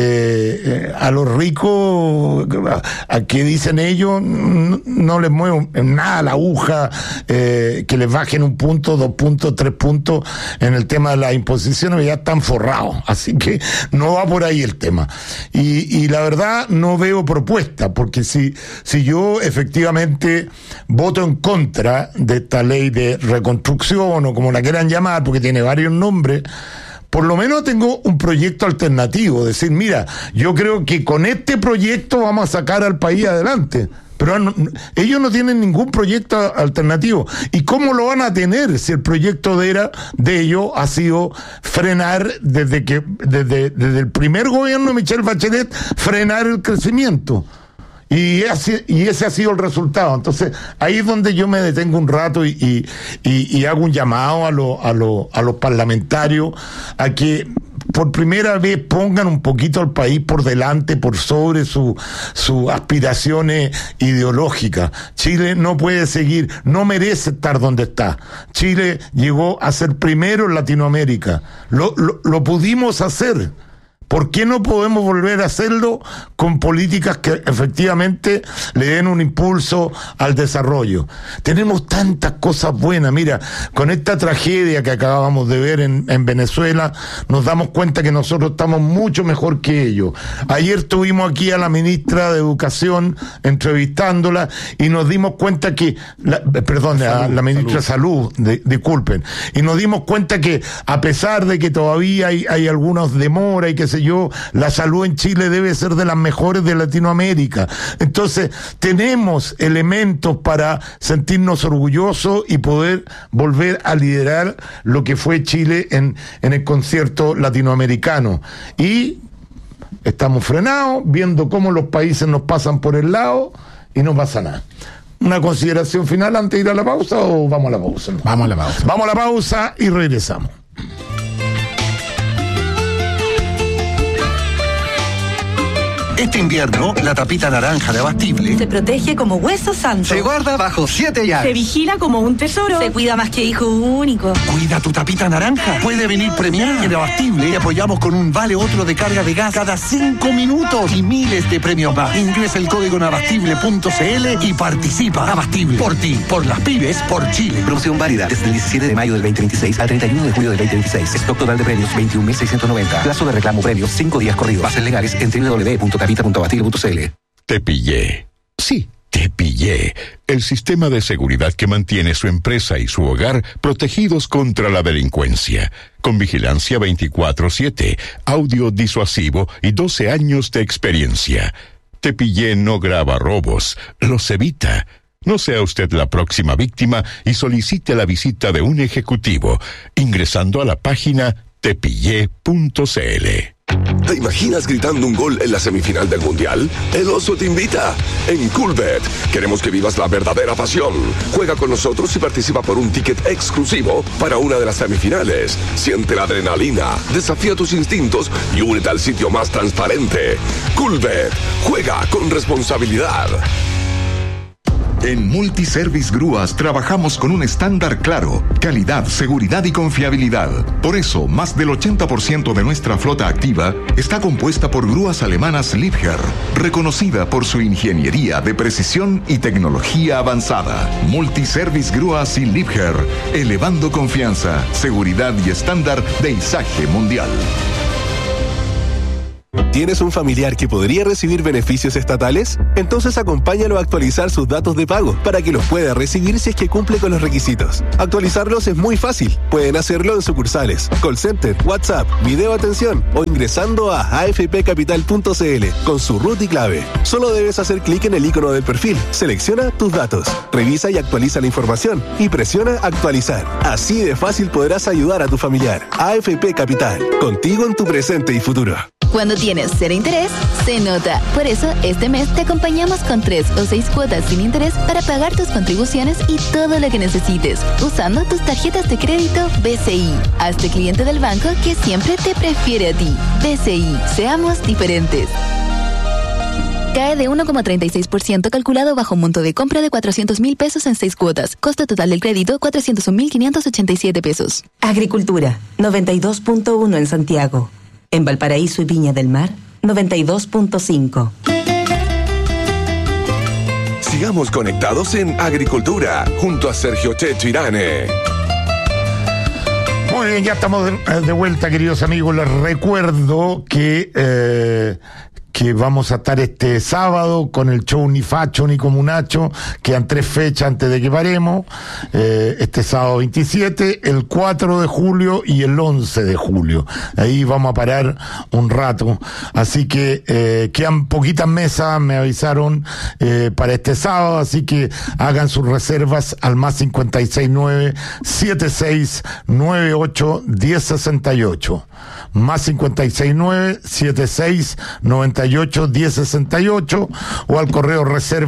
Speaker 20: a los ricos, a que dicen ellos, no les mueven nada la aguja, que les bajen 1 punto, 2 puntos, 3 puntos en el tema de las imposiciones, ya están forrados. Así que no va por ahí el tema. Y la verdad, no veo propuesta, porque si yo efectivamente voto en contra de esta ley de reconstrucción, o como la quieran llamar, porque tiene varios nombres, por lo menos tengo un proyecto alternativo, decir, mira, yo creo que con este proyecto vamos a sacar al país adelante. Pero ellos no tienen ningún proyecto alternativo. ¿Y cómo lo van a tener si el proyecto de ellos ha sido frenar desde el primer gobierno de Michelle Bachelet, frenar el crecimiento? Y ese ha sido el resultado. Entonces, ahí es donde yo me detengo un rato y hago un llamado a los parlamentarios a que por primera vez pongan un poquito al país por delante, por sobre sus aspiraciones ideológicas. Chile no puede seguir, no merece estar donde está. Chile llegó a ser primero en Latinoamérica. Lo pudimos hacer. ¿Por qué no podemos volver a hacerlo con políticas que efectivamente le den un impulso al desarrollo? Tenemos tantas cosas buenas. Mira, con esta tragedia que acabamos de ver en Venezuela, nos damos cuenta que nosotros estamos mucho mejor que ellos. Ayer tuvimos aquí a la ministra de Educación entrevistándola y nos dimos cuenta que, a la ministra de Salud, disculpen, y nos dimos cuenta que a pesar de que todavía hay algunas demoras y que la salud en Chile debe ser de las mejores de Latinoamérica. Entonces, tenemos elementos para sentirnos orgullosos y poder volver a liderar lo que fue Chile en el concierto latinoamericano. Y estamos frenados, viendo cómo los países nos pasan por el lado y no pasa nada. ¿Una consideración final antes de ir a la pausa o vamos a la pausa? No.
Speaker 21: Vamos a la pausa.
Speaker 20: Vamos a la pausa y regresamos.
Speaker 1: Este invierno, la tapita naranja de Abastible
Speaker 22: se protege como hueso santo.
Speaker 1: Se guarda bajo 7 llaves.
Speaker 22: Se vigila como un tesoro. Se cuida más que hijo único.
Speaker 1: Cuida tu tapita naranja. Puede venir premiada. En Abastible te apoyamos con un vale otro de carga de gas cada 5 minutos y miles de premios más. Ingresa el código en abastible.cl y participa. Abastible. Por ti, por las pymes, por Chile.
Speaker 23: Promoción válida desde el 17 de mayo del 2026 al 31 de julio del 2026. Stock total de premios 21.690. Plazo de reclamo premios 5 días corridos. Bases legales en www.capita.abastible.cl.
Speaker 5: Te pillé. Sí,
Speaker 2: Te Pillé, el sistema de seguridad que mantiene su empresa y su hogar protegidos contra la delincuencia. Con vigilancia 24/7, audio disuasivo y 12 años de experiencia. Te Pillé no graba robos, los evita. No sea usted la próxima víctima y solicite la visita de un ejecutivo ingresando a la página tepillé.cl.
Speaker 5: ¿Te imaginas gritando un gol en la semifinal del Mundial? El Oso te invita. En Coolbet queremos que vivas la verdadera pasión. Juega con nosotros y participa por un ticket exclusivo para una de las semifinales. Siente la adrenalina, desafía tus instintos y únete al sitio más transparente. Coolbet. Juega con responsabilidad.
Speaker 3: En Multiservice Grúas trabajamos con un estándar claro, calidad, seguridad y confiabilidad. Por eso, más del 80% de nuestra flota activa está compuesta por grúas alemanas Liebherr, reconocida por su ingeniería de precisión y tecnología avanzada. Multiservice Grúas y Liebherr, elevando confianza, seguridad y estándar de izaje mundial.
Speaker 4: ¿Tienes un familiar que podría recibir beneficios estatales? Entonces acompáñalo a actualizar sus datos de pago para que los pueda recibir si es que cumple con los requisitos. Actualizarlos es muy fácil. Pueden hacerlo en sucursales, call center, WhatsApp, video atención o ingresando a afpcapital.cl con su root y clave. Solo debes hacer clic en el icono del perfil, selecciona tus datos, revisa y actualiza la información y presiona actualizar. Así de fácil podrás ayudar a tu familiar. AFP Capital, contigo en tu presente y futuro.
Speaker 24: Cuando tienes cero interés, se nota. Por eso, este mes te acompañamos con 3 o 6 cuotas sin interés para pagar tus contribuciones y todo lo que necesites, usando tus tarjetas de crédito BCI. Hazte cliente del banco que siempre te prefiere a ti. BCI, seamos diferentes. Cae de 1,36% calculado bajo un monto de compra de 400,000 pesos en 6 cuotas. Costo total del crédito, 401,587 pesos.
Speaker 25: Agricultura, 92.1 en Santiago. En Valparaíso y Viña del Mar, 92.5.
Speaker 5: Sigamos conectados en Agricultura, junto a Sergio Checho Irane.
Speaker 20: Muy bien, ya estamos de vuelta, queridos amigos. Les recuerdo que vamos a estar este sábado con el show Ni Facho ni Comunacho. Quedan 3 fechas antes de que paremos. Este sábado 27, el 4 de julio y el 11 de julio. Ahí vamos a parar un rato. Así que quedan poquitas mesas, me avisaron, para este sábado. Así que hagan sus reservas al más 569-7698-1068. Más 569-7698-1068 o al correo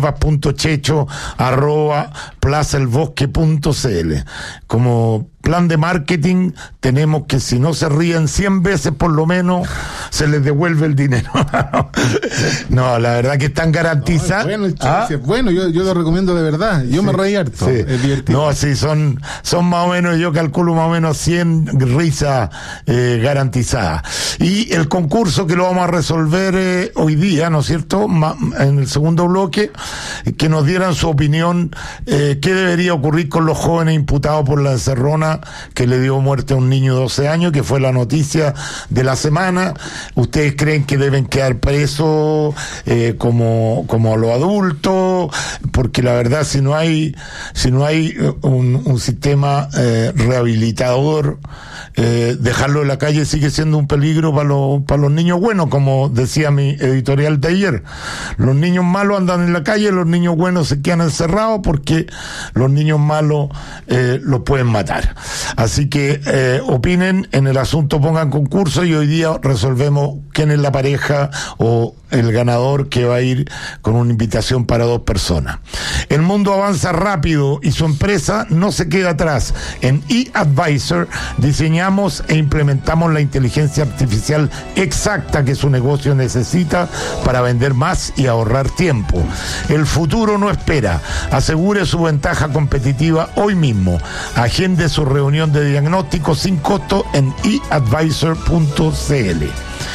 Speaker 20: reservas.checho@plazaelbosque.cl. Como plan de marketing tenemos que, si no se ríen 100 veces por lo menos, se les devuelve el dinero. No, la verdad que están garantizadas.
Speaker 21: Bueno, yo lo recomiendo de verdad. Yo me reí harto.
Speaker 20: Sí.
Speaker 21: Es divertido.
Speaker 20: No, sí, son más o menos, yo calculo más o menos 100 risas garantizadas. Y el concurso que lo vamos a resolver hoy día, ¿no es cierto? En el segundo bloque, que nos dieran su opinión, qué debería ocurrir con los jóvenes imputados por la encerrona que le dio muerte a un niño de 12 años, que fue la noticia de la semana. ¿Ustedes creen que deben quedar presos como los adultos? Porque la verdad, si no hay un sistema rehabilitador, dejarlo en la calle sigue siendo un peligro para los niños buenos, como decía mi editorial de ayer. Los niños malos andan en la calle, los niños buenos se quedan encerrados porque los niños malos los pueden matar. Así que opinen en el asunto, pongan concurso y hoy día resolvemos quién es la pareja o el ganador que va a ir con una invitación para 2 personas. El mundo avanza rápido y su empresa no se queda atrás. En eAdvisor diseñamos e implementamos la inteligencia artificial exacta que su negocio necesita para vender más y ahorrar tiempo. El futuro no espera. Asegure su ventaja competitiva hoy mismo. Agende su reunión de diagnóstico sin costo en eAdvisor.cl.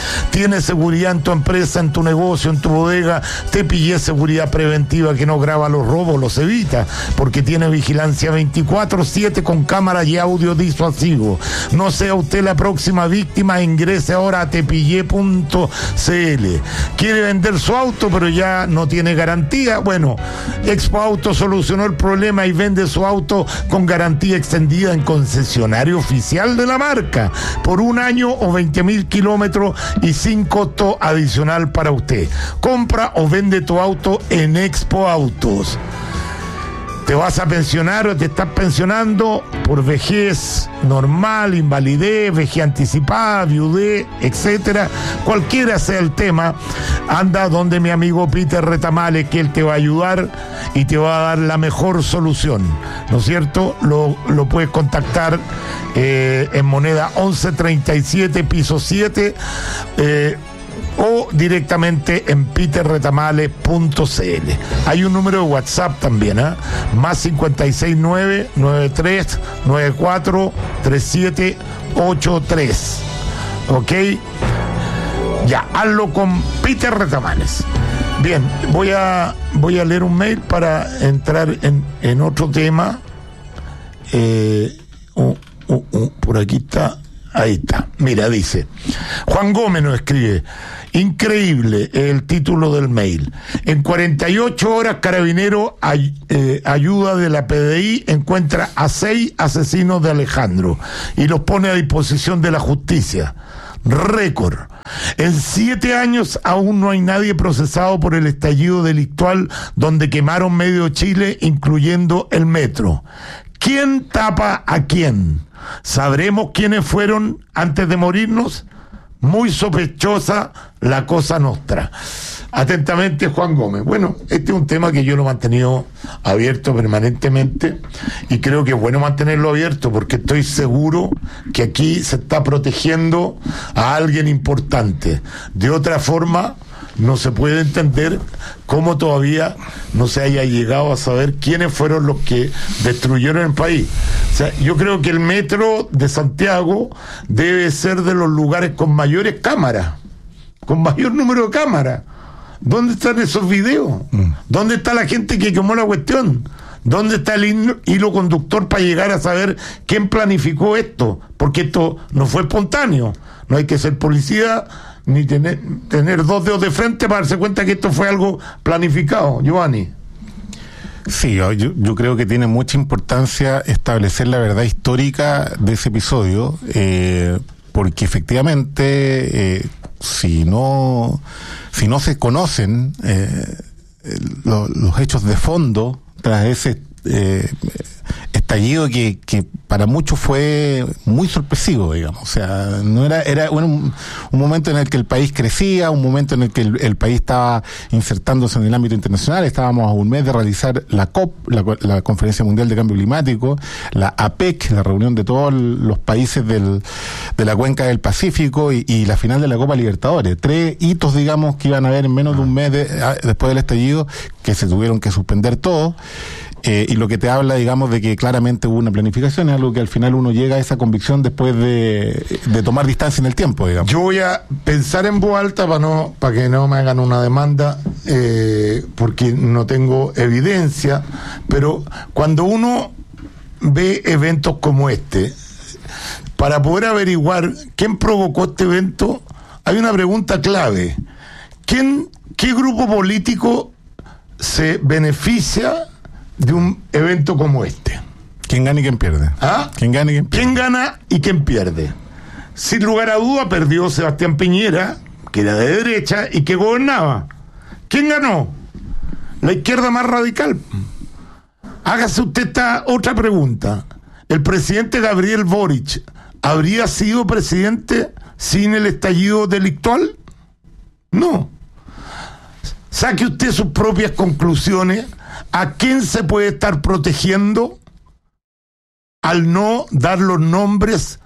Speaker 20: ¿Tienes seguridad en tu empresa, en tu negocio, en tu bodega? Tepillé Seguridad Preventiva, que no graba los robos, los evita, porque tiene vigilancia 24/7 con cámara y audio disuasivo. No sea usted la próxima víctima, ingrese ahora a tepillé.cl. ¿Quiere vender su auto pero ya no tiene garantía? Bueno, Expo Auto solucionó el problema y vende su auto con garantía extendida en concesionario oficial de la marca por 1 año o 20.000 kilómetros y sin costo adicional para usted. Compra o vende tu auto en Expo Autos. ¿Te vas a pensionar o te estás pensionando por vejez normal, invalidez, vejez anticipada, viudez, etcétera? Cualquiera sea el tema, anda donde mi amigo Peter Retamales, que él te va a ayudar y te va a dar la mejor solución, ¿no es cierto? Lo puedes contactar en moneda 1137, piso 7, o directamente en peterretamales.cl. Hay un número de WhatsApp también, más 569-9394-3783. ¿Ok? Ya, hazlo con Peter Retamales. Bien, voy a leer un mail para entrar en otro tema. Por aquí está. Ahí está. Mira, dice Juan Gómez nos escribe: increíble el título del mail. En 48 horas, Carabinero ayuda de la PDI encuentra a 6 asesinos de Alejandro y los pone a disposición de la justicia. Récord. En 7 años aún no hay nadie procesado por el estallido delictual donde quemaron medio Chile, incluyendo el metro. ¿Quién tapa a quién? ¿Sabremos quiénes fueron antes de morirnos? Muy sospechosa la cosa nostra. Atentamente, Juan Gómez. Bueno, este es un tema que yo lo he mantenido abierto permanentemente y creo que es bueno mantenerlo abierto porque estoy seguro que aquí se está protegiendo a alguien importante. De otra forma, no se puede entender cómo todavía no se haya llegado a saber quiénes fueron los que destruyeron el país. O sea, yo creo que el metro de Santiago debe ser de los lugares con mayores cámaras, con mayor número de cámaras. ¿Dónde están esos videos? ¿Dónde está la gente que quemó la cuestión? ¿Dónde está el hilo conductor para llegar a saber quién planificó esto? Porque esto no fue espontáneo. No hay que ser policía ni tener 2 dedos de frente para darse cuenta que esto fue algo planificado. Giovanni.
Speaker 21: Sí, yo creo que tiene mucha importancia establecer la verdad histórica de ese episodio, porque efectivamente si no se conocen los hechos de fondo tras ese estallido que para muchos fue muy sorpresivo, digamos. O sea, no era un momento en el que el país crecía, un momento en el que el país estaba insertándose en el ámbito internacional. Estábamos a un mes de realizar la COP, la Conferencia Mundial de Cambio Climático, la APEC, la reunión de todos los países de la cuenca del Pacífico y la final de la Copa Libertadores. 3 hitos, digamos, que iban a haber en menos de un mes después del estallido, que se tuvieron que suspender todos. Y lo que te habla, digamos, de que claramente hubo una planificación, es algo que al final uno llega a esa convicción después de tomar distancia en el tiempo, digamos.
Speaker 20: Yo voy a pensar en voz alta para que no me hagan una demanda, porque no tengo evidencia, pero cuando uno ve eventos como este, para poder averiguar quién provocó este evento, hay una pregunta clave. ¿Qué grupo político se beneficia de un evento como este?
Speaker 21: ¿Quién gana y quién pierde?
Speaker 20: ¿Quién gana y quién pierde? ¿Quién gana y quién pierde? Sin lugar a duda perdió Sebastián Piñera, que era de derecha y que gobernaba. ¿Quién ganó? La izquierda más radical. Hágase usted esta otra pregunta. ¿El presidente Gabriel Boric habría sido presidente sin el estallido delictual? No. Saque usted sus propias conclusiones. ¿A quién se puede estar protegiendo al no dar los nombres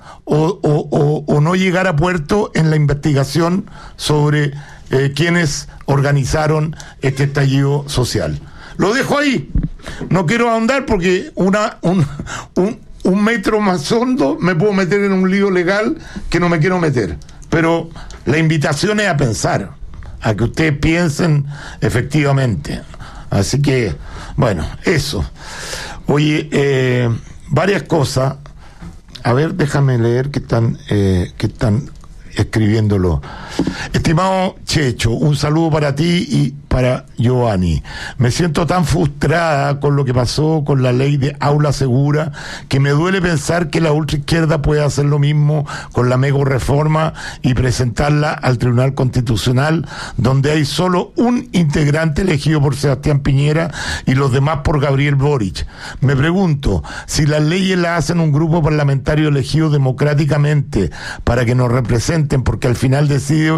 Speaker 20: o no llegar a puerto en la investigación sobre quienes organizaron este estallido social? Lo dejo ahí. No quiero ahondar porque un metro más hondo me puedo meter en un lío legal que no me quiero meter. pero la invitación es a pensar, a que ustedes piensen efectivamente. Así que, bueno, eso. Oye, varias cosas. A ver, déjame leer que están escribiéndolo. Estimado Checho, un saludo para ti y para Giovanni. Me siento tan frustrada con lo que pasó con la ley de aula segura que me duele pensar que la ultraizquierda puede hacer lo mismo con la mega reforma y presentarla al Tribunal Constitucional, donde hay solo un integrante elegido por Sebastián Piñera y los demás por Gabriel Boric. Me pregunto, si las leyes las hacen un grupo parlamentario elegido democráticamente para que nos representen, ¿por qué al final decide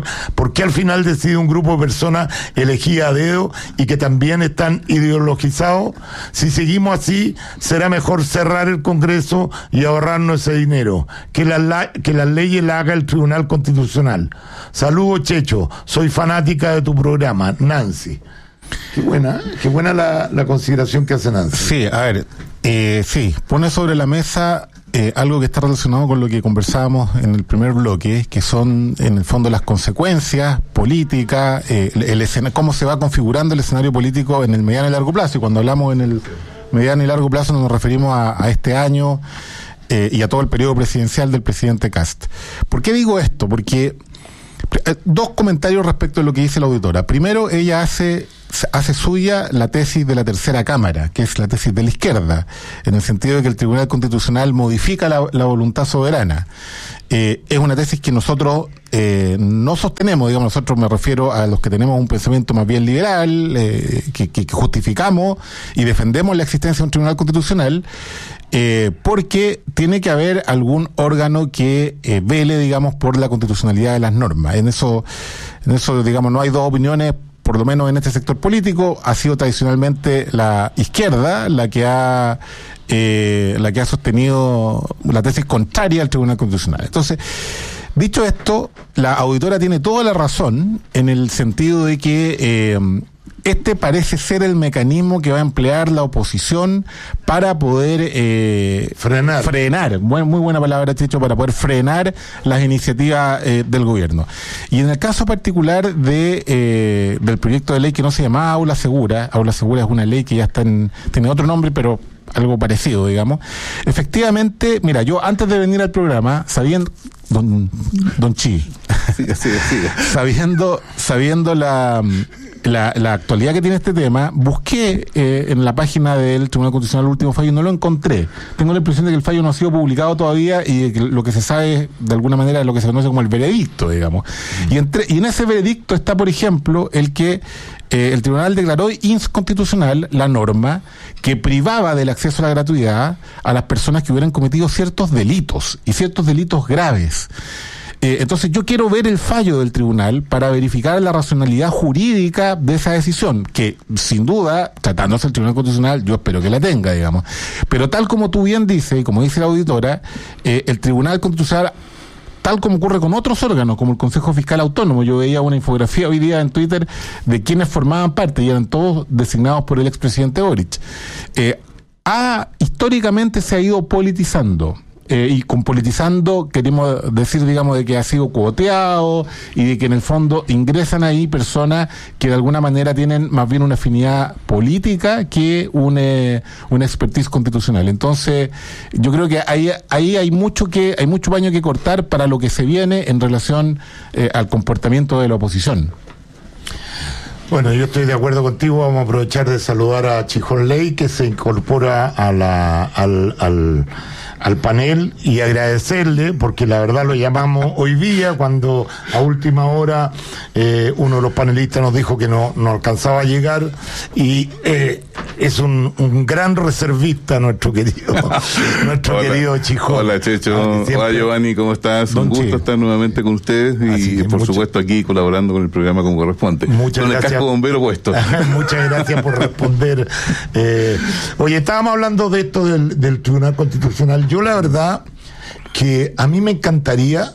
Speaker 20: un grupo de personas elegidas a dedo y que también están ideologizados? Si seguimos así, será mejor cerrar el Congreso y ahorrarnos ese dinero. Que las leyes las haga el Tribunal Constitucional. Saludos, Checho. Soy fanática de tu programa, Nancy. Qué buena la consideración que hace Nancy.
Speaker 21: Sí, a ver, sí, pone sobre la mesa algo que está relacionado con lo que conversábamos en el primer bloque, que son en el fondo las consecuencias políticas, cómo se va configurando el escenario político en el mediano y largo plazo. Y cuando hablamos en el mediano y largo plazo nos referimos a este año y a todo el periodo presidencial del presidente Kast. ¿Por qué digo esto? Porque dos comentarios respecto a lo que dice la auditora. Primero, ella hace suya la tesis de la tercera cámara, que es la tesis de la izquierda, en el sentido de que el Tribunal Constitucional modifica la voluntad soberana. Es una tesis que nosotros no sostenemos, digamos, nosotros me refiero a los que tenemos un pensamiento más bien liberal, que justificamos y defendemos la existencia de un Tribunal Constitucional, porque tiene que haber algún órgano que vele, digamos, por la constitucionalidad de las normas. En eso, digamos, no hay dos opiniones. Por lo menos en este sector político ha sido tradicionalmente la izquierda la que ha sostenido la tesis contraria al Tribunal Constitucional. Entonces, dicho esto, la auditora tiene toda la razón en el sentido de que este parece ser el mecanismo que va a emplear la oposición para poder frenar, muy buena palabra, Checho, para poder frenar las iniciativas del gobierno. Y en el caso particular del proyecto de ley que no se llamaba Aula Segura es una ley que ya tiene otro nombre, pero algo parecido, digamos. Efectivamente, mira, yo antes de venir al programa, sabiendo, don Chi, sabiendo la actualidad que tiene este tema, busqué en la página del Tribunal Constitucional el último fallo y no lo encontré. Tengo la impresión de que el fallo no ha sido publicado todavía y de que lo que se sabe de alguna manera es lo que se conoce como el veredicto, digamos. Y en ese veredicto está, por ejemplo, el que el tribunal declaró inconstitucional la norma que privaba del acceso a la gratuidad a las personas que hubieran cometido ciertos delitos y ciertos delitos graves. Entonces yo quiero ver el fallo del tribunal para verificar la racionalidad jurídica de esa decisión, que sin duda, tratándose del Tribunal Constitucional, yo espero que la tenga, digamos. Pero tal como tú bien dices, y como dice la auditora, el Tribunal Constitucional, tal como ocurre con otros órganos, como el Consejo Fiscal Autónomo, yo veía una infografía hoy día en Twitter de quienes formaban parte, y eran todos designados por el expresidente Boric. Históricamente se ha ido politizando. Y con politizando queremos decir, digamos, de que ha sido cuoteado y de que en el fondo ingresan ahí personas que de alguna manera tienen más bien una afinidad política que una expertise constitucional. Entonces, yo creo que ahí hay mucho paño que cortar para lo que se viene en relación al comportamiento de la oposición.
Speaker 20: Bueno, yo estoy de acuerdo contigo. Vamos a aprovechar de saludar a Chijón Ley, que se incorpora al panel, y agradecerle, porque la verdad lo llamamos hoy día cuando a última hora uno de los panelistas nos dijo que no alcanzaba a llegar, y es un gran reservista nuestro querido Chijón.
Speaker 6: Hola, Checho. Hola, Giovanni, ¿cómo estás? Un gusto estar nuevamente con ustedes y por supuesto aquí colaborando con el programa como corresponde.
Speaker 20: Muchas gracias.
Speaker 6: El casco bombero puesto.
Speaker 20: Muchas gracias por responder. Oye, estábamos hablando de esto del Tribunal Constitucional. Yo la verdad que a mí me encantaría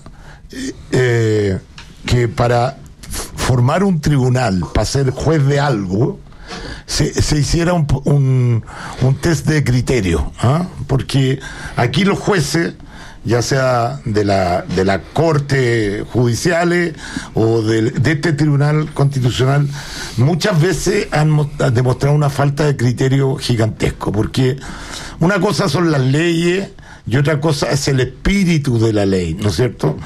Speaker 20: que para formar un tribunal, para ser juez de algo, se hiciera un test de criterio, porque aquí los jueces ya sea de la Corte Judiciales o de este Tribunal Constitucional, muchas veces han demostrado una falta de criterio gigantesco, porque una cosa son las leyes y otra cosa es el espíritu de la ley, ¿no es cierto?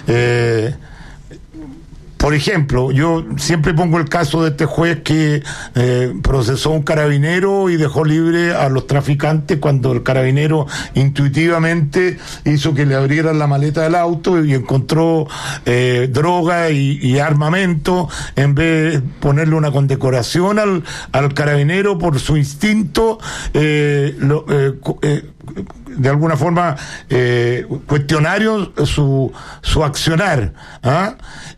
Speaker 20: Por ejemplo, yo siempre pongo el caso de este juez que procesó a un carabinero y dejó libre a los traficantes cuando el carabinero intuitivamente hizo que le abrieran la maleta del auto y encontró droga y armamento, en vez de ponerle una condecoración al carabinero por su instinto, de alguna forma cuestionario su accionar, ¿ah?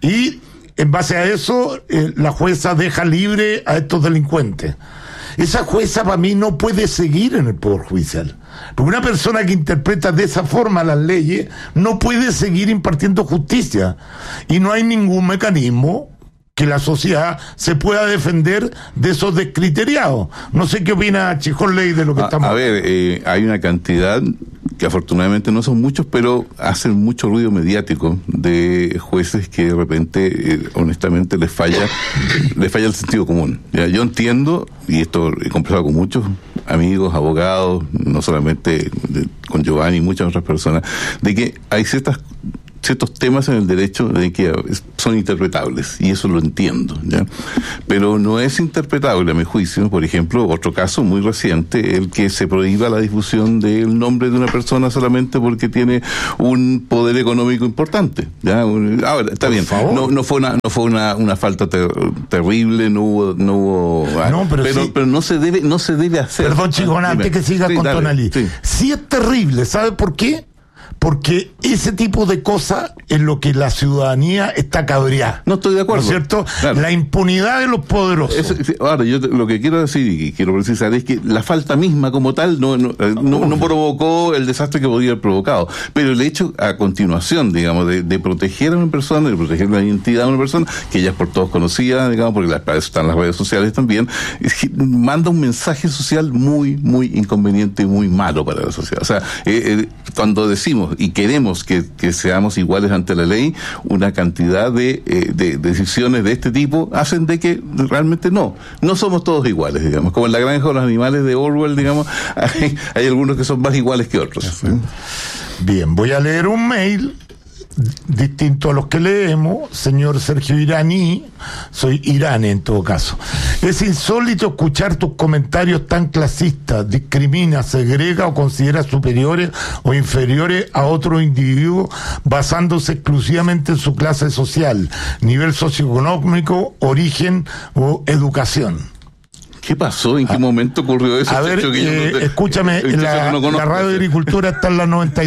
Speaker 20: Y en base a eso la jueza deja libre a estos delincuentes. Esa jueza para mí no puede seguir en el Poder Judicial, porque una persona que interpreta de esa forma las leyes no puede seguir impartiendo justicia, y no hay ningún mecanismo que la sociedad se pueda defender de esos descriteriados. No sé qué opina Chijol-Ley de lo que estamos...
Speaker 6: A ver, hay una cantidad, que afortunadamente no son muchos, pero hacen mucho ruido mediático, de jueces que de repente, honestamente, les falla el sentido común. Ya, yo entiendo, y esto he conversado con muchos amigos, abogados, no solamente con Giovanni y muchas otras personas, de que hay ciertos temas en el derecho de que son interpretables, y eso lo entiendo, ¿ya? Pero no es interpretable, a mi juicio, por ejemplo, otro caso muy reciente, el que se prohíba la difusión del nombre de una persona solamente porque tiene un poder económico importante, ¿ya? Ahora, está bien, no fue una falta terrible, no hubo pero no se debe hacer.
Speaker 20: Perdón, Chigón, antes que siga con Tonalí. Sí es terrible, ¿sabe por qué? Porque ese tipo de cosas es lo que la ciudadanía está cabreada.
Speaker 6: No estoy de acuerdo.
Speaker 20: ¿No es cierto? Claro. La impunidad de los poderosos.
Speaker 6: Ahora, yo lo que quiero decir y quiero precisar es que la falta misma como tal no provocó el desastre que podría haber provocado. Pero el hecho, a continuación, digamos, de proteger a una persona, de proteger la identidad de una persona, que ya es por todos conocida, digamos, porque para eso están las redes sociales también, es que manda un mensaje social muy, muy inconveniente y muy malo para la sociedad. O sea, cuando decimos y queremos que seamos iguales ante la ley, una cantidad de decisiones de este tipo hacen de que realmente no somos todos iguales, digamos, como en la granja de los animales de Orwell, digamos, hay algunos que son más iguales que otros.
Speaker 20: Bien, voy a leer un mail distinto a los que leemos. Señor Sergio Iraní, soy Irane en todo caso. Es insólito escuchar tus comentarios tan clasistas. Discrimina, segrega o considera superiores o inferiores a otro individuo basándose exclusivamente en su clase social, nivel socioeconómico, origen o educación.
Speaker 6: ¿Qué pasó? ¿En qué momento ocurrió eso?
Speaker 20: A ver, escúchame, la radio de Agricultura está en la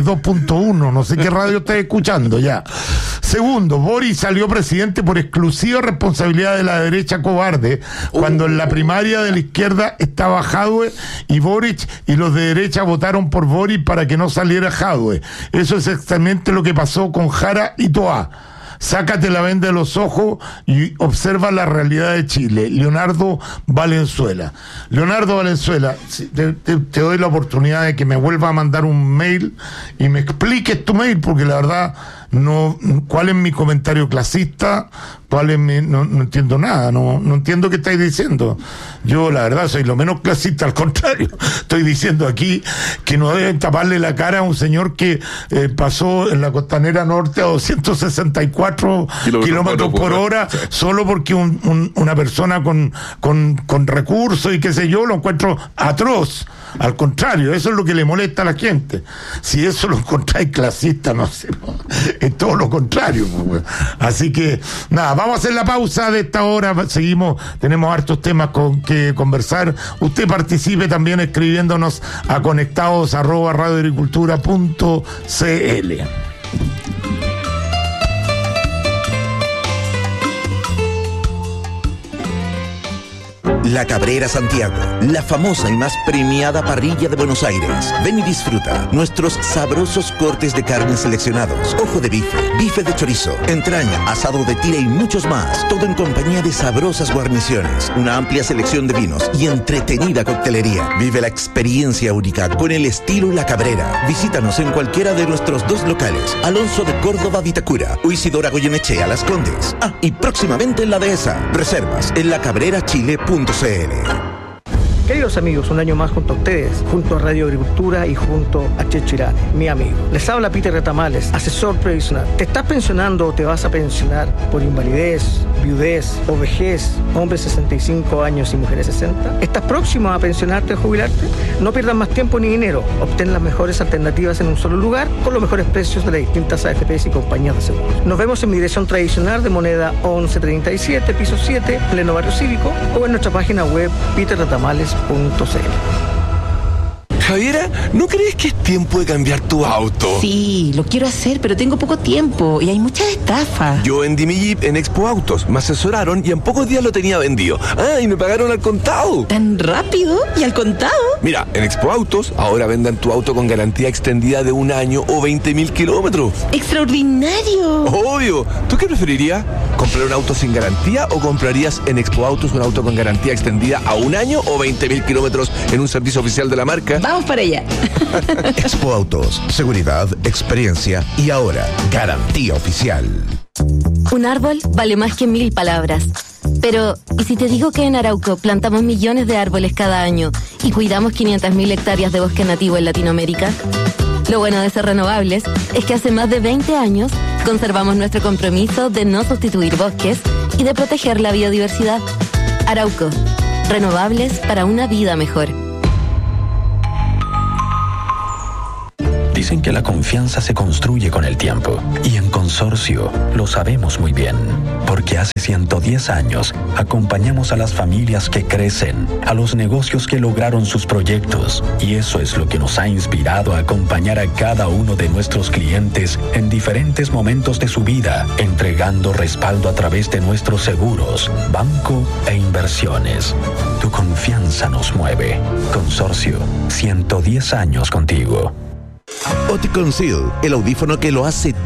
Speaker 20: 92.1, no sé qué radio estás escuchando ya. Segundo, Boric salió presidente por exclusiva responsabilidad de la derecha cobarde, cuando en la primaria de la izquierda estaba Jadwe y Boric, y los de derecha votaron por Boric para que no saliera Jadwe. Eso es exactamente lo que pasó con Jara y Toá. Sácate la venda de los ojos y observa la realidad de Chile. Leonardo Valenzuela. Leonardo Valenzuela, te doy la oportunidad de que me vuelva a mandar un mail y me expliques tu mail, porque la verdad no, ¿cuál es mi comentario clasista? ¿Cuál es mi, no entiendo nada, no entiendo qué estáis diciendo. Yo la verdad soy lo menos clasista, al contrario, estoy diciendo aquí que no deben taparle la cara a un señor que pasó en la Costanera Norte a 264 kilómetros por hora solo porque una persona con recursos y qué sé yo, lo encuentro atroz. Al contrario, eso es lo que le molesta a la gente. Si eso lo encontráis clasista, no sé, es todo lo contrario. Así que nada, vamos a hacer la pausa de esta hora, seguimos, tenemos hartos temas con que conversar. Usted participe también escribiéndonos a conectados@radioagricultura.cl.
Speaker 8: La Cabrera Santiago, la famosa y más premiada parrilla de Buenos Aires. Ven y disfruta nuestros sabrosos cortes de carne seleccionados, ojo de bife, bife de chorizo, entraña, asado de tira y muchos más. Todo en compañía de sabrosas guarniciones, una amplia selección de vinos y entretenida coctelería. Vive la experiencia única con el estilo La Cabrera. Visítanos en cualquiera de nuestros 2 locales, Alonso de Córdoba Vitacura o Isidora Goyenechea Las Condes. Y próximamente en la Dehesa. Reservas en lacabrerachile.cl.
Speaker 7: Queridos amigos, un año más junto a ustedes, junto a Radio Agricultura y junto a Checho Irane, mi amigo. Les habla Peter Retamales, asesor previsional. ¿Te estás pensionando o te vas a pensionar por invalidez, viudez o vejez, hombres 65 años y mujeres 60? ¿Estás próximo a pensionarte o jubilarte? No pierdas más tiempo ni dinero. Obtén las mejores alternativas en un solo lugar con los mejores precios de las distintas AFPs y compañías de seguros. Nos vemos en mi dirección tradicional de Moneda 1137, piso 7, pleno barrio cívico, o en nuestra página web peterretamales.cl.
Speaker 9: Javiera, ¿no crees que es tiempo de cambiar tu auto?
Speaker 10: Sí, lo quiero hacer, pero tengo poco tiempo y hay muchas estafas.
Speaker 9: Yo vendí mi Jeep en Expo Autos, me asesoraron y en pocos días lo tenía vendido. Y me pagaron al contado.
Speaker 10: ¿Tan rápido? ¿Y al contado?
Speaker 9: Mira, en Expo Autos ahora venden tu auto con garantía extendida de 1 año o 20.000 kilómetros.
Speaker 10: ¡Extraordinario!
Speaker 9: Obvio. ¿Tú qué preferirías? ¿Comprar un auto sin garantía o comprarías en Expo Autos un auto con garantía extendida a 1 año o 20.000 kilómetros en un servicio oficial de la marca?
Speaker 10: Vamos para allá.
Speaker 8: Expo Autos, seguridad, experiencia y ahora garantía oficial.
Speaker 24: Un árbol vale más que 1000 palabras. Pero, ¿y si te digo que en Arauco plantamos millones de árboles cada año y cuidamos 500.000 hectáreas de bosque nativo en Latinoamérica? Lo bueno de ser renovables es que hace más de 20 años conservamos nuestro compromiso de no sustituir bosques y de proteger la biodiversidad. Arauco, renovables para una vida mejor.
Speaker 11: Dicen que la confianza se construye con el tiempo y en Consorcio lo sabemos muy bien, porque hace 110 años acompañamos a las familias que crecen, a los negocios que lograron sus proyectos y eso es lo que nos ha inspirado a acompañar a cada uno de nuestros clientes en diferentes momentos de su vida, entregando respaldo a través de nuestros seguros, banco e inversiones. Tu confianza nos mueve. Consorcio, 110 años contigo.
Speaker 8: Oticon Seal, el audífono que lo hace